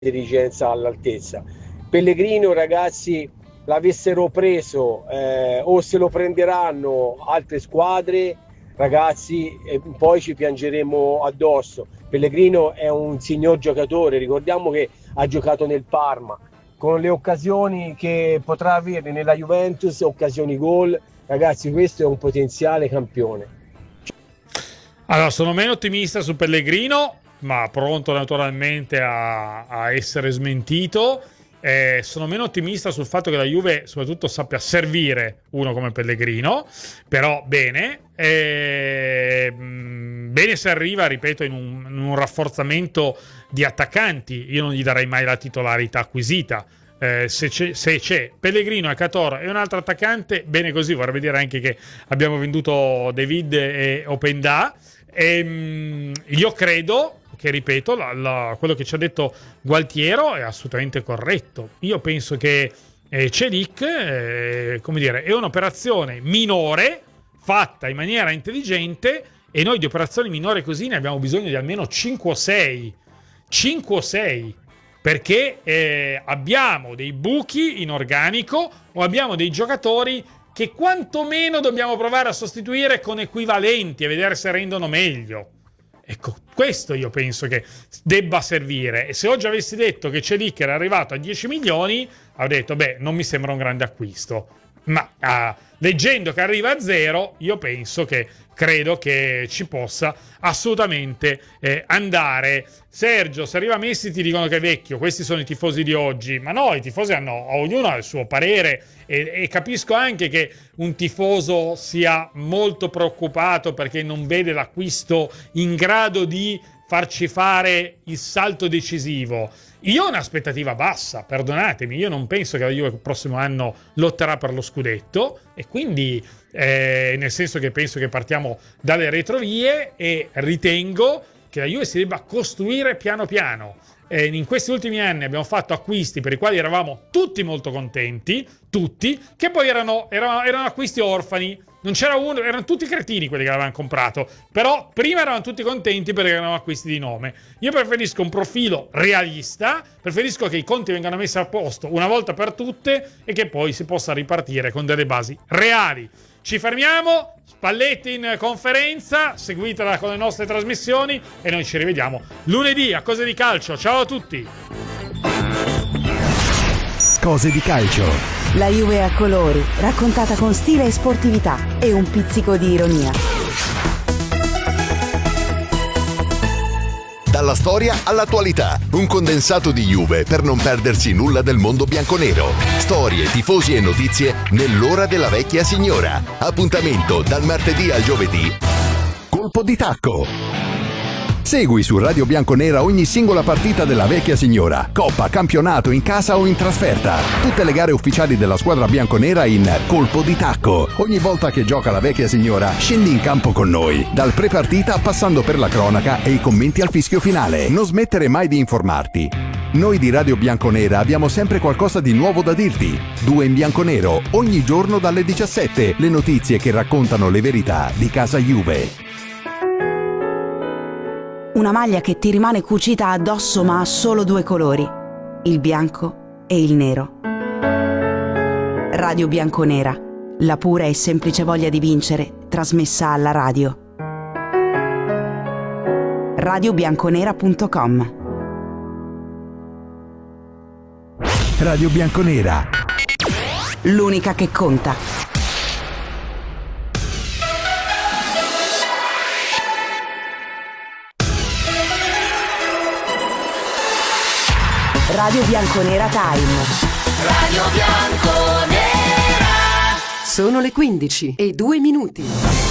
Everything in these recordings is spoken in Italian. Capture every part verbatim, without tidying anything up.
dirigenza all'altezza. Pellegrino, ragazzi, l'avessero preso eh, o se lo prenderanno altre squadre, ragazzi, e poi ci piangeremo addosso. Pellegrino è un signor giocatore, ricordiamo che ha giocato nel Parma, con le occasioni che potrà avere nella Juventus, occasioni gol, ragazzi, questo è un potenziale campione. Allora, sono meno ottimista su Pellegrino, ma pronto naturalmente a, a essere smentito. Eh, sono meno ottimista sul fatto che la Juve soprattutto sappia servire uno come Pellegrino, però bene, eh, bene se arriva, ripeto, in un, in un rafforzamento di attaccanti. Io non gli darei mai la titolarità acquisita. Eh, se, c'è, se c'è Pellegrino e Catoro e un altro attaccante, bene così. Vorrebbe dire anche che abbiamo venduto David e Openda. E, io credo che, ripeto, la, la, quello che ci ha detto Gualtiero è assolutamente corretto. Io penso che eh, Celik, eh, come dire, è un'operazione minore fatta in maniera intelligente, e noi di operazioni minori così ne abbiamo bisogno di almeno cinque o sei, cinque o sei, perché eh, abbiamo dei buchi in organico o abbiamo dei giocatori che quantomeno dobbiamo provare a sostituire con equivalenti e vedere se rendono meglio. Ecco, questo io penso che debba servire. E se oggi avessi detto che Celik era arrivato a dieci milioni, avrei detto, beh, non mi sembra un grande acquisto. Ma uh, leggendo che arriva a zero, io penso che, credo che ci possa assolutamente eh, andare. Sergio, se arriva Messi ti dicono che è vecchio, questi sono i tifosi di oggi. Ma no, i tifosi hanno, ognuno ha il suo parere, e, e capisco anche che un tifoso sia molto preoccupato perché non vede l'acquisto in grado di farci fare il salto decisivo. Io ho un'aspettativa bassa, perdonatemi, io non penso che la Juve il prossimo anno lotterà per lo scudetto, e quindi eh, nel senso che penso che partiamo dalle retrovie, e ritengo che la Juve si debba costruire piano piano. Eh, in questi ultimi anni abbiamo fatto acquisti per i quali eravamo tutti molto contenti, tutti, che poi erano, erano, erano acquisti orfani. Non c'era uno, erano tutti cretini quelli che avevano comprato, però prima eravamo tutti contenti perché erano acquisti di nome. Io preferisco un profilo realista, preferisco che i conti vengano messi a posto una volta per tutte e che poi si possa ripartire con delle basi reali. Ci fermiamo, Spalletti in conferenza, seguitela con le nostre trasmissioni, e noi ci rivediamo lunedì a Cose di Calcio. Ciao a tutti! Cose di Calcio. La Juve a colori, raccontata con stile e sportività e un pizzico di ironia. Dalla storia all'attualità, un condensato di Juve per non perdersi nulla del mondo bianconero. Storie, tifosi e notizie nell'ora della vecchia signora. Appuntamento dal martedì al giovedì. Colpo di tacco. Segui su Radio Bianconera ogni singola partita della vecchia signora. Coppa, campionato, in casa o in trasferta. Tutte le gare ufficiali della squadra bianconera in Colpo di tacco. Ogni volta che gioca la vecchia signora, scendi in campo con noi. Dal pre-partita passando per la cronaca e i commenti al fischio finale. Non smettere mai di informarti. Noi di Radio Bianconera abbiamo sempre qualcosa di nuovo da dirti. Due in bianconero, ogni giorno dalle diciassette. Le notizie che raccontano le verità di casa Juve. Una maglia che ti rimane cucita addosso ma ha solo due colori, il bianco e il nero. Radio Bianconera, la pura e semplice voglia di vincere, trasmessa alla radio. radio bianconera punto com. Radio Bianconera, l'unica che conta. Radio Bianconera Time. Radio Bianconera. Sono le quindici e due minuti.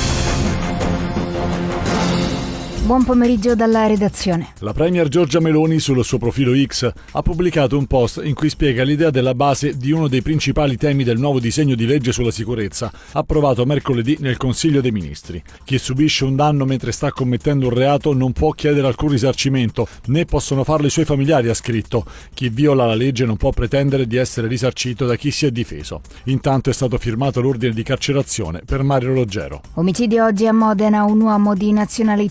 Buon pomeriggio dalla redazione. La premier Giorgia Meloni sul suo profilo X ha pubblicato un post in cui spiega l'idea della base di uno dei principali temi del nuovo disegno di legge sulla sicurezza, approvato mercoledì nel Consiglio dei Ministri. Chi subisce un danno mentre sta commettendo un reato non può chiedere alcun risarcimento, né possono farlo i suoi familiari, ha scritto. Chi viola la legge non può pretendere di essere risarcito da chi si è difeso. Intanto è stato firmato l'ordine di carcerazione per Mario Roggero. Omicidio oggi a Modena, un uomo di nazionalità italiana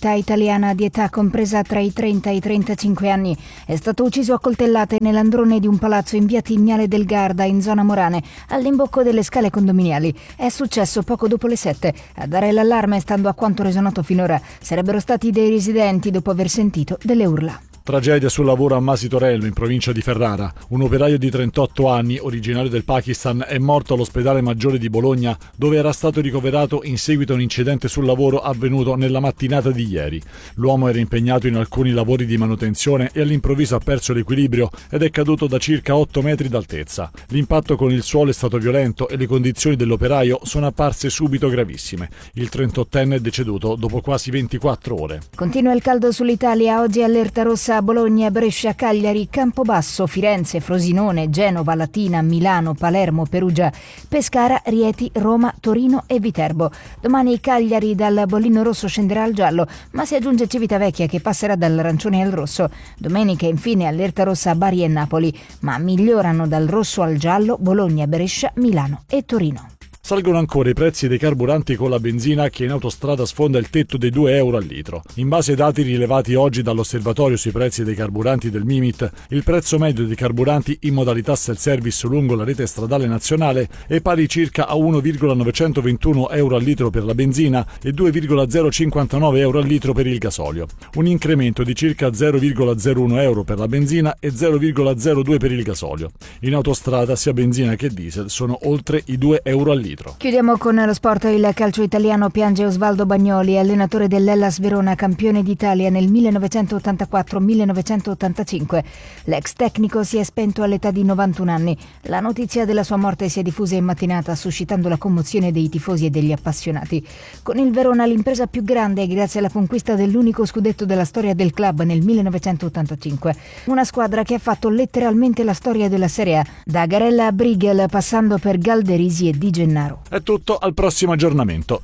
italiana di età compresa tra i trenta e i trentacinque anni è stato ucciso a coltellate nell'androne di un palazzo in via Tignale del Garda, in zona Morane, all'imbocco delle scale condominiali. È successo poco dopo le sette. A dare l'allarme, stando a quanto reso noto finora, sarebbero stati dei residenti dopo aver sentito delle urla. Tragedia sul lavoro a Masi Torello, in provincia di Ferrara. Un operaio di trentotto anni, originario del Pakistan, è morto all'ospedale Maggiore di Bologna, dove era stato ricoverato in seguito a un incidente sul lavoro avvenuto nella mattinata di ieri. L'uomo era impegnato in alcuni lavori di manutenzione e all'improvviso ha perso l'equilibrio ed è caduto da circa otto metri d'altezza. L'impatto con il suolo è stato violento e le condizioni dell'operaio sono apparse subito gravissime. Il trentottenne è deceduto dopo quasi ventiquattro ore. Continua il caldo sull'Italia. Oggi allerta rossa a Bologna, Brescia, Cagliari, Campobasso, Firenze, Frosinone, Genova, Latina, Milano, Palermo, Perugia, Pescara, Rieti, Roma, Torino e Viterbo. Domani Cagliari dal bollino rosso scenderà al giallo, ma si aggiunge Civitavecchia che passerà dall'arancione al rosso. Domenica infine allerta rossa a Bari e Napoli, ma migliorano dal rosso al giallo Bologna, Brescia, Milano e Torino. Salgono ancora i prezzi dei carburanti con la benzina, che in autostrada sfonda il tetto dei due euro al litro. In base ai dati rilevati oggi dall'osservatorio sui prezzi dei carburanti del Mimit, il prezzo medio dei carburanti in modalità self-service lungo la rete stradale nazionale è pari circa a uno virgola novecentoventuno euro al litro per la benzina e due virgola zero cinquantanove euro al litro per il gasolio. Un incremento di circa zero virgola zero uno euro per la benzina e zero virgola zero due per il gasolio. In autostrada sia benzina che diesel sono oltre i due euro al litro. Chiudiamo con lo sport. Il calcio italiano piange Osvaldo Bagnoli, allenatore dell'Hellas Verona, campione d'Italia nel millenovecentottantaquattro millenovecentottantacinque. L'ex tecnico si è spento all'età di novantuno anni. La notizia della sua morte si è diffusa in mattinata, suscitando la commozione dei tifosi e degli appassionati. Con il Verona l'impresa più grande grazie alla conquista dell'unico scudetto della storia del club nel millenovecentottantacinque. Una squadra che ha fatto letteralmente la storia della Serie A, da Garella a Brigel passando per Galderisi e Di Gennaro. È tutto, al prossimo aggiornamento.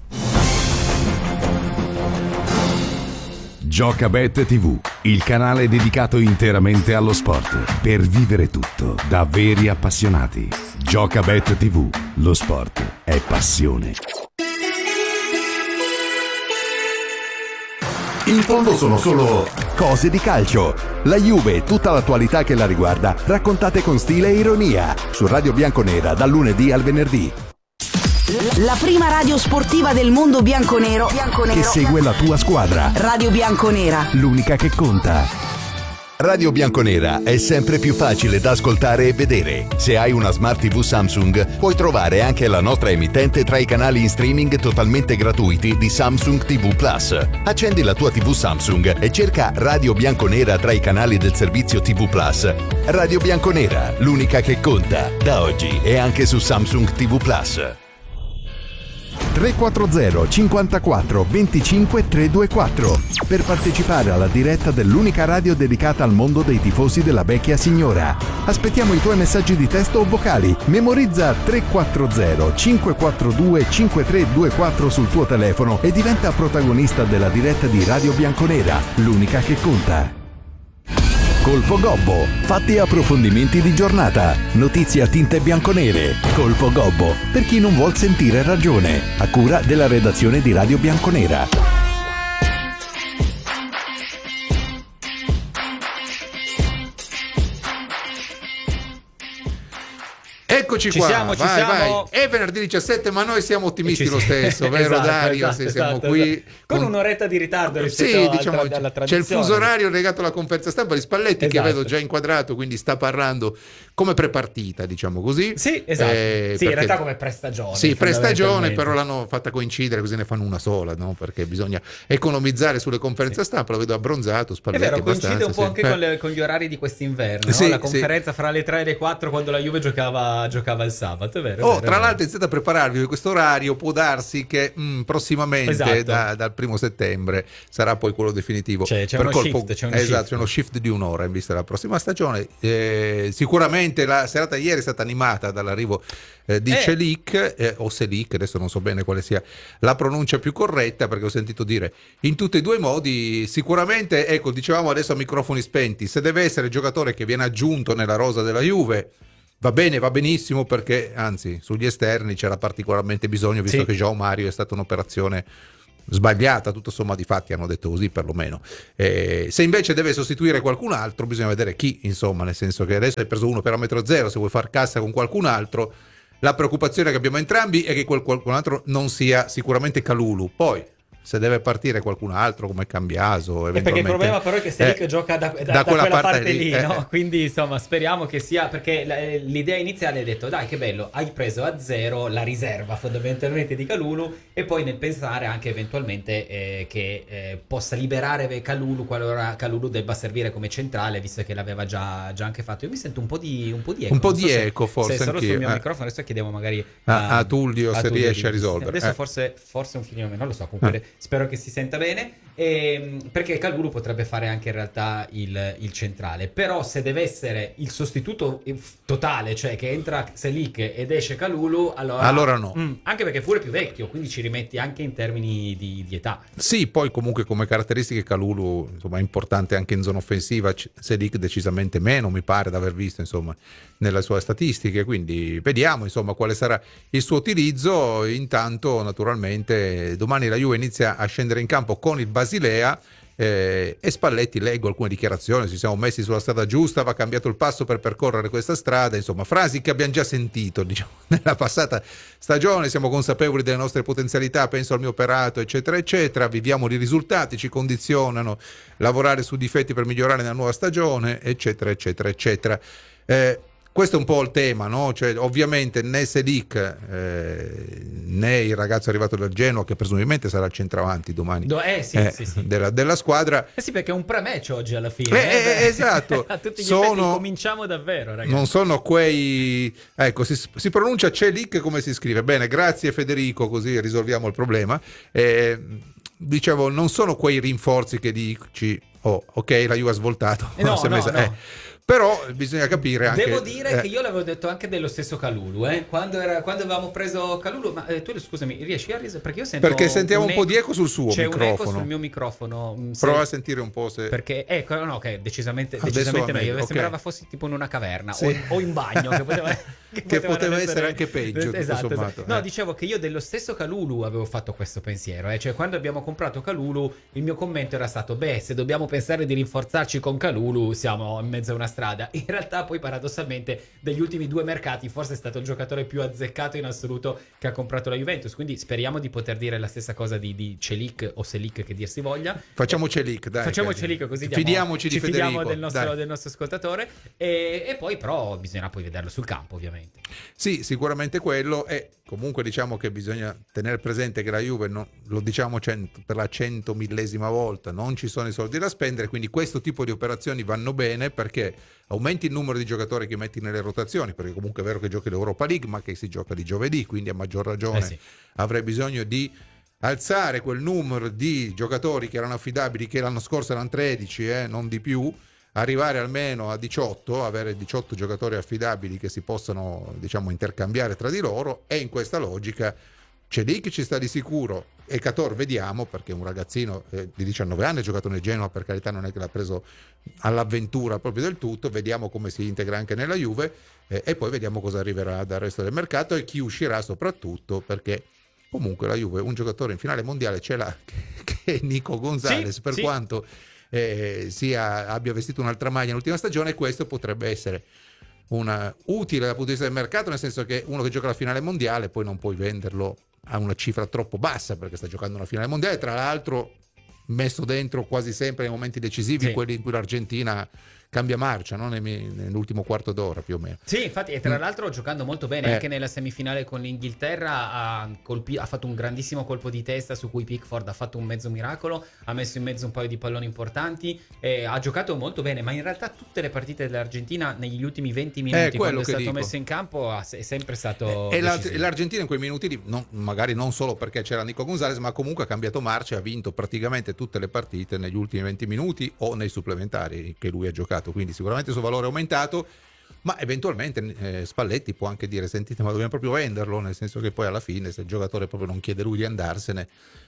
Giocabet tivù, il canale dedicato interamente allo sport, per vivere tutto da veri appassionati. Giocabet tivù, lo sport è passione. In fondo sono solo cose di calcio. La Juve e tutta l'attualità che la riguarda, raccontate con stile e ironia, su Radio Bianconera dal lunedì al venerdì. La prima radio sportiva del mondo bianconero, bianconero che segue la tua squadra. Radio Bianconera, l'unica che conta. Radio Bianconera è sempre più facile da ascoltare e vedere. Se hai una Smart tivù Samsung, puoi trovare anche la nostra emittente tra i canali in streaming totalmente gratuiti di Samsung tivù Plus. Accendi la tua tivù Samsung e cerca Radio Bianconera tra i canali del servizio tivù Plus. Radio Bianconera, l'unica che conta. Da oggi è anche su Samsung tivù Plus. tre quattro zero cinquantaquattro venticinque trecentoventiquattro per partecipare alla diretta dell'unica radio dedicata al mondo dei tifosi della vecchia signora. Aspettiamo i tuoi messaggi di testo o vocali. Memorizza tre quattro zero cinque quattro due cinque tre due quattro sul tuo telefono e diventa protagonista della diretta di Radio Bianconera, l'unica che conta. Colpo Gobbo, fatti e approfondimenti di giornata, notizie a tinte bianconere. Colpo Gobbo, per chi non vuol sentire ragione, a cura della redazione di Radio Bianconera. Eccoci ci qua, siamo, ci vai, siamo. vai. È venerdì diciassette, ma noi siamo ottimisti ci lo stesso, vero esatto, Dario? esatto, Se siamo esatto, qui esatto. Con, con un'oretta di ritardo rispetto sì, al diciamo, tra- alla c'è tradizione. il fuso orario legato alla conferenza stampa di Spalletti, Esatto. che vedo già inquadrato, quindi sta parlando come prepartita, diciamo così. Sì, esatto. Eh, sì, in perché- realtà come prestagione. Sì, prestagione, fondamentalmente. però l'hanno fatta coincidere, così ne fanno una sola, no? Perché bisogna economizzare sulle conferenze stampa. Lo vedo abbronzato, È Spalletti vero, coincide un abbastanza, po' anche sì. con, le- con gli orari di quest'inverno, Sì, no? La sì. conferenza fra le tre e le quattro quando la Juve giocava, giocava il sabato, è vero? è Oh, vero, è tra vero. l'altro iniziate a prepararvi per questo orario, può darsi che mh, prossimamente Esatto. da- dal primo settembre sarà poi quello definitivo. C'è- c'è Per uno shift, c'è uno esatto, shift. c'è uno shift di un'ora in vista della prossima stagione. Eh, sicuramente la serata ieri è stata animata dall'arrivo eh, di Eh. Celik eh, o Selic, adesso non so bene quale sia la pronuncia più corretta, perché ho sentito dire in tutti e due i modi. Sicuramente, ecco, dicevamo adesso a microfoni spenti, se deve essere giocatore che viene aggiunto nella rosa della Juve, va bene, va benissimo, perché anzi sugli esterni c'era particolarmente bisogno, visto Sì. che João Mario è stata un'operazione sbagliata, tutto sommato, i fatti hanno detto così perlomeno. Eh, se invece deve sostituire qualcun altro bisogna vedere chi, insomma, nel senso che adesso hai preso uno per a metro zero, se vuoi far cassa con qualcun altro, la preoccupazione che abbiamo entrambi è che quel qualcun altro non sia sicuramente Kalulu. Poi se deve partire qualcun altro come Cambiaso, eventualmente, perché il problema però è che Selic eh, gioca da, da, da da quella, quella parte, parte lì, lì, no? eh. Quindi insomma speriamo che sia, perché l'idea iniziale è detto dai che bello, hai preso a zero la riserva fondamentalmente di Kalulu, e poi nel pensare anche eventualmente eh, che eh, possa liberare Kalulu qualora Kalulu debba servire come centrale, visto che l'aveva già, già anche fatto. Io mi sento un po' di un po' di eco, un po' non so di se, eco forse se solo anch'io, sul mio eh. microfono. Adesso chiediamo magari a, a, a Tullio a se Tullio riesce di- a risolvere. adesso eh. forse forse un filino meno, non lo so, comunque Eh. spero che si senta bene. E, perché Kalulu potrebbe fare anche in realtà il, il centrale, però se deve essere il sostituto totale, cioè che entra Selic ed esce Kalulu, allora, Allora no. Mm, anche perché pure più vecchio, quindi ci rimetti anche in termini di, di età. Sì, poi comunque come caratteristiche Kalulu, insomma, è importante anche in zona offensiva, C- Selic decisamente meno, mi pare di aver visto, insomma, nelle sue statistiche, quindi vediamo, insomma, quale sarà il suo utilizzo. Intanto, naturalmente, domani la Juve inizia a scendere in campo con il Basilea. Eh, e Spalletti, leggo alcune dichiarazioni, ci siamo messi sulla strada giusta, va cambiato il passo per percorrere questa strada, insomma frasi che abbiamo già sentito, diciamo, nella passata stagione. Siamo consapevoli delle nostre potenzialità, penso al mio operato, eccetera eccetera, viviamo di risultati, ci condizionano, lavorare su difetti per migliorare nella nuova stagione, eccetera eccetera eccetera. eh, Questo è un po' il tema, no? Cioè, ovviamente né Selic eh, né il ragazzo arrivato dal Genoa, che presumibilmente sarà il centravanti domani, Do- eh, sì, eh, sì, sì. Della, della squadra. Eh sì, perché è un pre-match oggi alla fine. Eh, eh, eh, beh. esatto. A tutti gli Sono- effetti cominciamo davvero, ragazzi. Non sono quei... Ecco, si, si pronuncia Celic come si scrive. Bene, grazie Federico, così risolviamo il problema. Eh, dicevo, non sono quei rinforzi che dici, oh, ok, la Juve ha svoltato. Eh, no, Si è no, messa- no. eh. Però bisogna capire anche... Devo dire eh, che io l'avevo detto anche dello stesso Kalulu, eh? quando, era, quando avevamo preso Kalulu, ma eh, tu scusami, riesci a risolvere? Perché io sento Perché sentiamo un, eco- po' di eco sul suo c'è microfono. un eco sul mio microfono. mm, se- Prova a sentire un po' se... Perché, ecco, no, ok, decisamente, Adesso decisamente va meglio. meglio, ok. Sembrava fossi tipo in una caverna Sì. o, in, o in bagno, che poteva, Che poteva non essere anche peggio, tutto Esatto, sommato, esatto. No, eh. dicevo che io dello stesso Kalulu avevo fatto questo pensiero, eh? Cioè quando abbiamo comprato Kalulu il mio commento era stato, beh, se dobbiamo pensare di rinforzarci con Kalulu siamo in mezzo a una strada. In realtà poi paradossalmente degli ultimi due mercati forse è stato il giocatore più azzeccato in assoluto che ha comprato la Juventus, quindi speriamo di poter dire la stessa cosa di, di Celic o Selic che dir si voglia. Facciamo Celic, dai. Facciamo che- Celic, così diamo, Fidiamoci ci di fidiamo Federico. del nostro, dai. del nostro ascoltatore e, e poi però bisognerà poi vederlo sul campo ovviamente. Sì, sicuramente quello, e comunque diciamo che bisogna tenere presente che la Juve, non, lo diciamo cento, per la centomillesima volta, non ci sono i soldi da spendere, quindi questo tipo di operazioni vanno bene perché aumenti il numero di giocatori che metti nelle rotazioni, perché comunque è vero che giochi l'Europa League, ma che si gioca di giovedì, quindi a maggior ragione Eh sì. avrei bisogno di alzare quel numero di giocatori che erano affidabili, che l'anno scorso erano tredici, eh, non di più, arrivare almeno a diciotto, avere diciotto giocatori affidabili che si possano, diciamo, intercambiare tra di loro, e in questa logica Celic ci sta di sicuro, e Cator vediamo, perché è un ragazzino eh, di diciannove anni, ha giocato nel Genoa, per carità non è che l'ha preso all'avventura proprio del tutto, vediamo come si integra anche nella Juve, eh, e poi vediamo cosa arriverà dal resto del mercato e chi uscirà soprattutto, perché comunque la Juve un giocatore in finale mondiale ce l'ha, che è Nico Gonzalez, Sì, per sì. quanto eh, sia, abbia vestito un'altra maglia nell'ultima stagione, questo potrebbe essere una, utile dal punto di vista del mercato, nel senso che uno che gioca la finale mondiale poi non puoi venderlo a una cifra troppo bassa perché sta giocando una finale mondiale, tra l'altro messo dentro quasi sempre nei momenti decisivi, Sì. quelli in cui l'Argentina cambia marcia, no? Nei- nell'ultimo quarto d'ora più o meno. Sì, infatti, e tra l'altro giocando molto bene, Eh. anche nella semifinale con l'Inghilterra ha, colpi- ha fatto un grandissimo colpo di testa su cui Pickford ha fatto un mezzo miracolo, ha messo in mezzo un paio di palloni importanti, e ha giocato molto bene, ma in realtà tutte le partite dell'Argentina negli ultimi venti minuti, quello quando è che stato dico. messo in campo, ha- è sempre stato E l'Ar- decisivo. l'Argentina in quei minuti lì, non- magari non solo perché c'era Nico Gonzalez, ma comunque ha cambiato marcia e ha vinto praticamente tutte le partite negli ultimi venti minuti o nei supplementari che lui ha giocato, quindi sicuramente il suo valore è aumentato, ma eventualmente eh, Spalletti può anche dire: sentite, ma dobbiamo proprio venderlo, nel senso che poi alla fine, se il giocatore proprio non chiede lui di andarsene,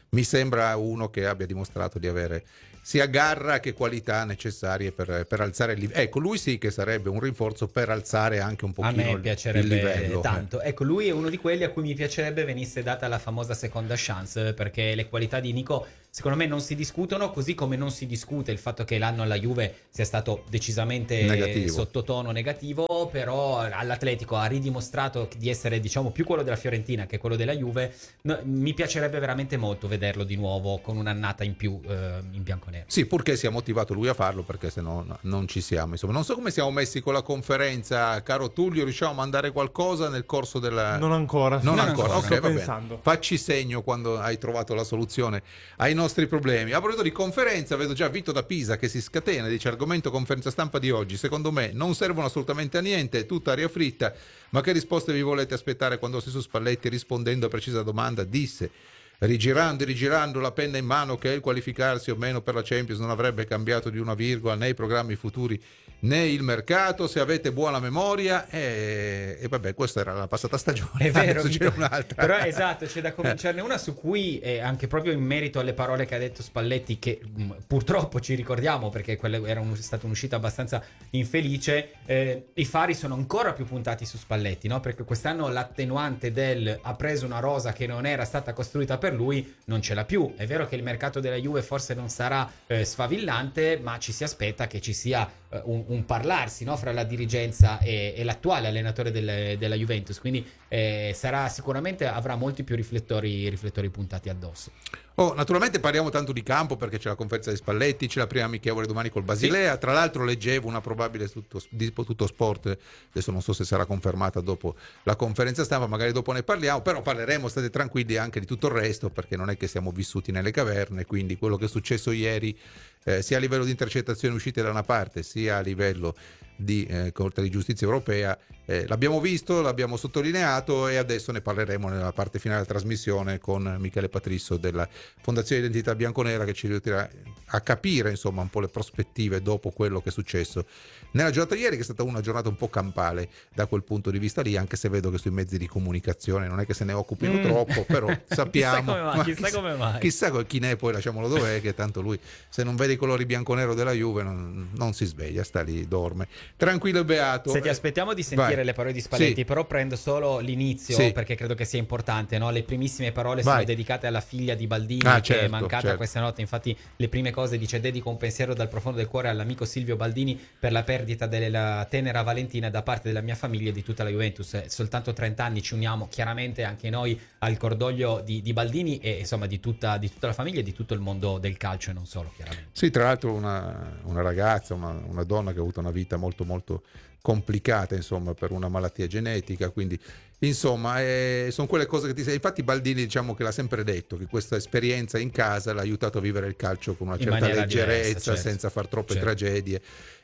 mi sembra uno che abbia dimostrato di avere sia garra che qualità necessarie per, per alzare il livello. Ecco, lui sì che sarebbe un rinforzo per alzare anche un pochino a me il, piacerebbe il livello. tanto. Ecco, lui è uno di quelli a cui mi piacerebbe venisse data la famosa seconda chance, perché le qualità di Nico secondo me non si discutono, così come non si discute il fatto che l'anno alla Juve sia stato decisamente negativo, sottotono negativo, però all'Atletico ha ridimostrato di essere, diciamo, più quello della Fiorentina che quello della Juve. No, mi piacerebbe veramente molto vederlo di nuovo con un'annata in più eh, in bianconero. Sì, purché sia motivato lui a farlo, perché se no, no non ci siamo. Insomma, non so come siamo messi con la conferenza, caro Tullio, riusciamo a mandare qualcosa nel corso della... Non ancora. Non, non ancora, ancora, ok, va pensando. bene. Facci segno quando hai trovato la soluzione ai nostri problemi. A proposito di conferenza, vedo già Vito da Pisa che si scatena, dice: argomento conferenza stampa di oggi, secondo me non servono assolutamente a niente, è tutta aria fritta, ma che risposte vi volete aspettare? Quando stesso Spalletti, rispondendo a precisa domanda, disse, rigirando e rigirando la penna in mano, che il qualificarsi o meno per la Champions non avrebbe cambiato di una virgola né i programmi futuri né il mercato, se avete buona memoria. E, e vabbè, questa era la passata stagione, è vero, adesso c'è un'altra. Però esatto, c'è da cominciarne una su cui eh, anche proprio in merito alle parole che ha detto Spalletti, che mh, purtroppo ci ricordiamo perché quella era un, stata un'uscita abbastanza infelice, eh, i fari sono ancora più puntati su Spalletti, no? Perché quest'anno l'attenuante del ha preso una rosa che non era stata costruita per lui non ce l'ha più. È vero che il mercato della Juve forse non sarà eh, sfavillante, ma ci si aspetta che ci sia eh, un, un parlarsi, no? Fra la dirigenza e, e l'attuale allenatore del, della Juventus, quindi eh, sarà sicuramente avrà molti più riflettori, riflettori puntati addosso. Oh, naturalmente parliamo tanto di campo perché c'è la conferenza di Spalletti, c'è la prima amichevole domani col Basilea. Sì. Tra l'altro leggevo una probabile tutto, di tutto sport, adesso non so se sarà confermata dopo la conferenza stampa, magari dopo ne parliamo, però parleremo, state tranquilli, anche di tutto il resto, perché non è che siamo vissuti nelle caverne, quindi quello che è successo ieri eh, sia a livello di intercettazioni uscite da una parte sia a livello di eh, Corte di Giustizia Europea eh, l'abbiamo visto, l'abbiamo sottolineato e adesso ne parleremo nella parte finale della trasmissione con Michele Patrisso della Fondazione Identità Bianconera, che ci aiuterà a capire insomma un po' le prospettive dopo quello che è successo nella giornata di ieri, che è stata una giornata un po' campale da quel punto di vista lì, anche se vedo che sui mezzi di comunicazione non è che se ne occupino mm. troppo, però sappiamo chissà come mai, chissà, come mai. chissà chi ne è, poi lasciamolo dov'è, che tanto lui se non vede i colori bianconero della Juve non, non si sveglia, sta lì, dorme tranquillo e beato. Se ti aspettiamo di sentire Vai. le parole di Spalletti, sì. però prendo solo l'inizio sì. perché credo che sia importante, no? Le primissime parole Vai. sono dedicate alla figlia di Baldini ah, che certo, è mancata certo. questa notte, infatti le prime cose dice: dedico un pensiero dal profondo del cuore all'amico Silvio Baldini per la perdita della tenera Valentina da parte della mia famiglia e di tutta la Juventus. Soltanto trenta anni, ci uniamo chiaramente anche noi al cordoglio di, di Baldini e insomma di tutta, di tutta la famiglia e di tutto il mondo del calcio e non solo, chiaramente. Sì, tra l'altro una, una ragazza, una, una donna che ha avuto una vita molto molto complicata insomma per una malattia genetica, quindi insomma eh, sono quelle cose che ti sei. Infatti Baldini diciamo che l'ha sempre detto che questa esperienza in casa l'ha aiutato a vivere il calcio con una in certa leggerezza, diversa, certo. senza far troppe certo. tragedie.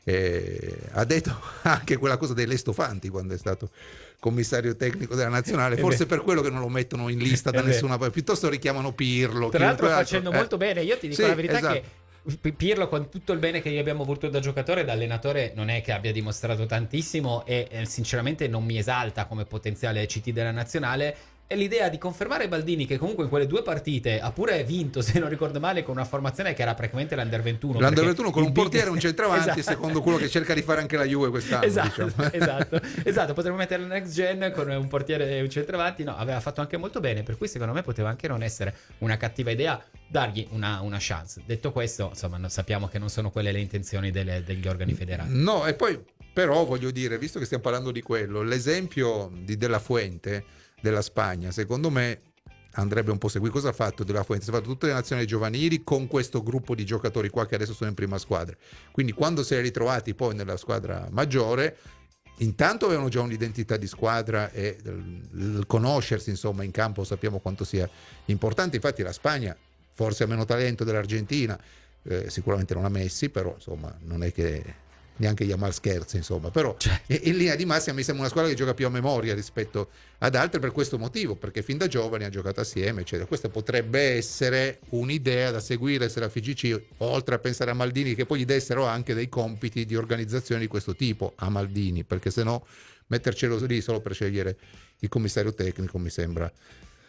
Eh, ha detto anche quella cosa dei Lestofanti quando è stato commissario tecnico della nazionale, forse per quello che non lo mettono in lista da nessuna parte, piuttosto richiamano Pirlo, tra l'altro facendo altro. molto eh. bene. Io ti dico sì, la verità esatto. che Pirlo, con tutto il bene che gli abbiamo avuto da giocatore e da allenatore, non è che abbia dimostrato tantissimo e eh, sinceramente non mi esalta come potenziale C T della nazionale. E l'idea di confermare Baldini, che comunque in quelle due partite ha pure vinto, se non ricordo male, con una formazione che era praticamente l'Under ventuno. L'Under ventuno con un big... portiere e un centravanti, esatto. secondo quello che cerca di fare anche la Juve quest'anno. Esatto, diciamo. esatto, esatto. Potremmo mettere il next gen con un portiere e un centravanti. No, aveva fatto anche molto bene, per cui secondo me poteva anche non essere una cattiva idea dargli una, una chance. Detto questo, insomma, non sappiamo che non sono quelle le intenzioni delle, degli organi federali. No, e poi però voglio dire, visto che stiamo parlando di quello, l'esempio di De La Fuente della Spagna, secondo me andrebbe un po' seguito. Cosa ha fatto De La Fuente? Si è fatto tutte le nazionali giovanili con questo gruppo di giocatori qua che adesso sono in prima squadra, quindi quando si è ritrovati poi nella squadra maggiore, intanto avevano già un'identità di squadra e il, il conoscersi insomma in campo sappiamo quanto sia importante. Infatti la Spagna forse ha meno talento dell'Argentina, eh, sicuramente non ha Messi, però insomma non è che neanche Yamal scherzi insomma, però certo. in linea di massima mi sembra una squadra che gioca più a memoria rispetto ad altre per questo motivo, perché fin da giovani ha giocato assieme eccetera. Questa potrebbe essere un'idea da seguire se la F I G C, oltre a pensare a Maldini, che poi gli dessero anche dei compiti di organizzazione di questo tipo a Maldini, perché se no mettercelo lì solo per scegliere il commissario tecnico mi sembra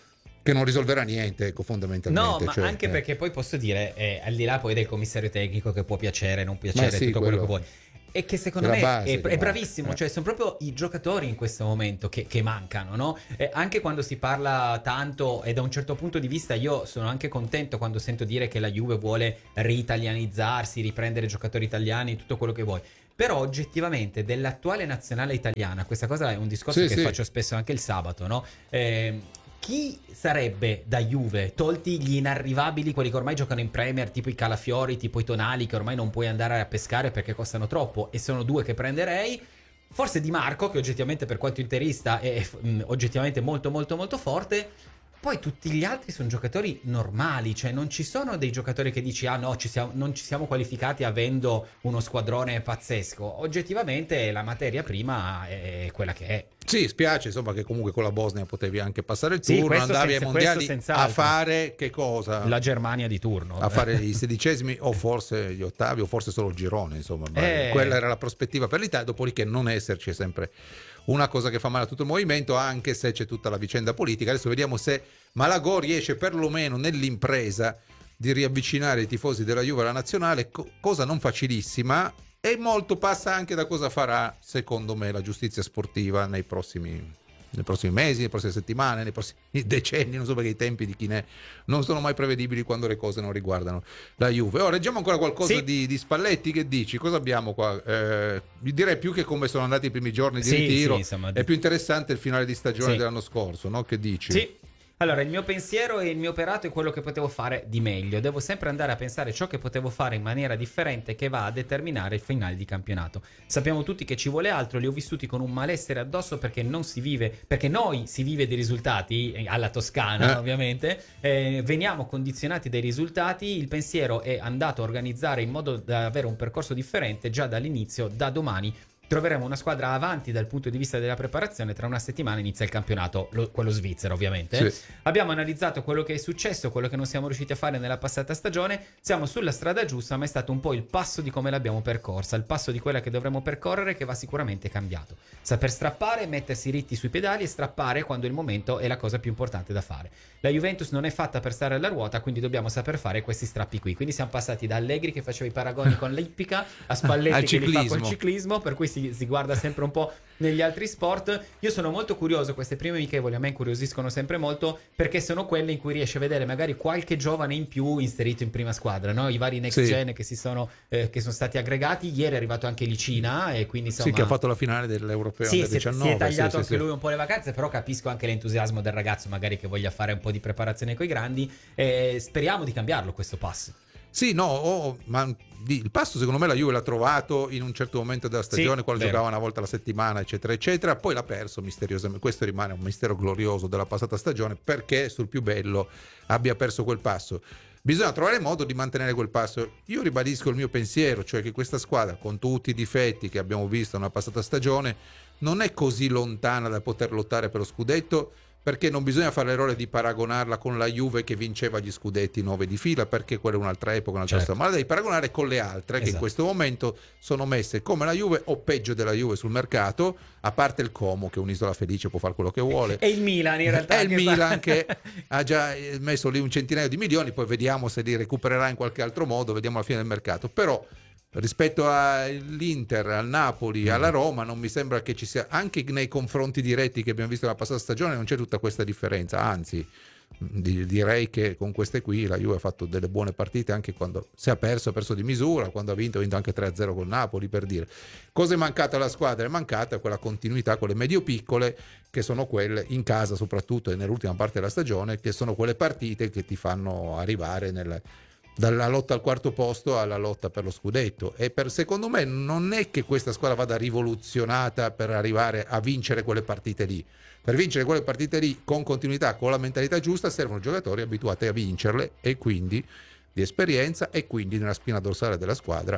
che non risolverà niente, ecco, fondamentalmente. No, ma cioè, anche eh. perché poi posso dire, eh, al di là poi del commissario tecnico che può piacere, non piacere, sì, tutto quello, quello. che vuoi, è che secondo È me la base, è, è diciamo. bravissimo, Eh. cioè sono proprio i giocatori in questo momento che, che mancano, no? Eh, anche quando si parla tanto, e da un certo punto di vista io sono anche contento quando sento dire che la Juve vuole ritalianizzarsi, riprendere giocatori italiani, tutto quello che vuoi. Però oggettivamente dell'attuale nazionale italiana, questa cosa è un discorso Sì, che sì. faccio spesso anche il sabato, no? Eh, chi sarebbe da Juve, tolti gli inarrivabili, quelli che ormai giocano in Premier, tipo i Calafiori, tipo i Tonali, che ormai non puoi andare a pescare perché costano troppo, e sono due che prenderei? Forse Di Marco, che oggettivamente per quanto interista è mh, oggettivamente molto molto molto forte. Poi tutti gli altri sono giocatori normali, cioè non ci sono dei giocatori che dici ah no, ci siamo, non ci siamo qualificati avendo uno squadrone pazzesco. Oggettivamente la materia prima è quella che è. Sì, spiace insomma che comunque con la Bosnia potevi anche passare il Sì, turno, questo andavi senza- ai mondiali questo senz'altro. a fare che cosa? La Germania di turno. A fare i sedicesimi o forse gli ottavi o forse solo il girone, insomma. Eh. Quella era la prospettiva per l'Italia, dopodiché non esserci è sempre una cosa che fa male a tutto il movimento, anche se c'è tutta la vicenda politica. Adesso vediamo se Malagò riesce perlomeno nell'impresa di riavvicinare i tifosi della Juve alla nazionale, co- cosa non facilissima, e molto passa anche da cosa farà, secondo me, la giustizia sportiva nei prossimi nei prossimi mesi, nelle prossime settimane, nei prossimi decenni, non so, perché i tempi di chi ne non sono mai prevedibili quando le cose non riguardano la Juve. Ora leggiamo ancora qualcosa Sì. di, di Spalletti, che dici? Cosa abbiamo qua? Eh, direi più che come sono andati i primi giorni di Sì, ritiro, sì, insomma, è più interessante il finale di stagione Sì. dell'anno scorso, no? Che dici? Sì. Allora, il mio pensiero e il mio operato è quello che potevo fare di meglio. Devo sempre andare a pensare ciò che potevo fare in maniera differente, che va a determinare il finale di campionato. Sappiamo tutti che ci vuole altro, li ho vissuti con un malessere addosso perché non si vive, perché noi si vive dei risultati, eh, alla Toscana Eh. ovviamente, eh, veniamo condizionati dai risultati. Il pensiero è andato a organizzare in modo da avere un percorso differente già dall'inizio. Da domani troveremo una squadra avanti dal punto di vista della preparazione. Tra una settimana inizia il campionato, lo- quello svizzero ovviamente. Sì. Abbiamo analizzato quello che è successo, quello che non siamo riusciti a fare nella passata stagione. Siamo sulla strada giusta, ma è stato un po' il passo di come l'abbiamo percorsa, il passo di quella che dovremo percorrere, che va sicuramente cambiato. Saper strappare, mettersi ritti sui pedali e strappare quando il momento è la cosa più importante da fare. La Juventus non è fatta per stare alla ruota, quindi dobbiamo saper fare questi strappi qui. Quindi siamo passati da Allegri che faceva i paragoni con l'ippica a Spalletti Al che li fa ciclismo. col ciclismo, per cui si, si guarda sempre un po' negli altri sport. Io sono molto curioso, queste prime amichevoli a me incuriosiscono sempre molto, perché sono quelle in cui riesci a vedere magari qualche giovane in più inserito in prima squadra, no? I vari next Sì. gen che si sono eh, che sono stati aggregati. Ieri è arrivato anche Licina e quindi insomma Sì, che ha fatto la finale dell'Europeo sì, under si, è- diciannove. si è tagliato sì, anche sì, sì. lui un po' le vacanze, però capisco anche l'entusiasmo del ragazzo, magari che voglia fare un po' di preparazione coi grandi. Eh, speriamo di cambiarlo questo passo. Sì, no, oh, ma di- il passo secondo me la Juve l'ha trovato in un certo momento della stagione, Sì, quando vero. giocava una volta alla settimana, eccetera, eccetera. Poi l'ha perso misteriosamente. Questo rimane un mistero glorioso della passata stagione, perché sul più bello abbia perso quel passo. Bisogna trovare modo di mantenere quel passo. Io ribadisco il mio pensiero, cioè che questa squadra, con tutti i difetti che abbiamo visto nella passata stagione, non è così lontana da poter lottare per lo scudetto, perché non bisogna fare l'errore di paragonarla con la Juve che vinceva gli scudetti nove di fila, perché quella è un'altra epoca, un'altra Certo. storia, ma la devi paragonare con le altre che in Esatto. questo momento sono messe come la Juve o peggio della Juve sul mercato, a parte il Como che è un'isola felice, può fare quello che vuole. E il Milan in realtà È il che sta- Milan che ha già messo lì un centinaio di milioni, poi vediamo se li recupererà in qualche altro modo, vediamo alla fine del mercato. Però rispetto all'Inter, al Napoli, alla Roma, non mi sembra che ci sia, anche nei confronti diretti che abbiamo visto nella passata stagione, non c'è tutta questa differenza, anzi di- direi che con queste qui la Juve ha fatto delle buone partite, anche quando si è perso, ha perso di misura, quando ha vinto ha vinto anche tre a zero con Napoli, per dire. Cosa è mancata alla squadra? È mancata quella continuità con le medio-piccole, che sono quelle in casa soprattutto e nell'ultima parte della stagione, che sono quelle partite che ti fanno arrivare nel dalla lotta al quarto posto alla lotta per lo scudetto. E per secondo me non è che questa squadra vada rivoluzionata per arrivare a vincere quelle partite lì. Per vincere quelle partite lì con continuità, con la mentalità giusta, servono giocatori abituati a vincerle, e quindi di esperienza, e quindi nella spina dorsale della squadra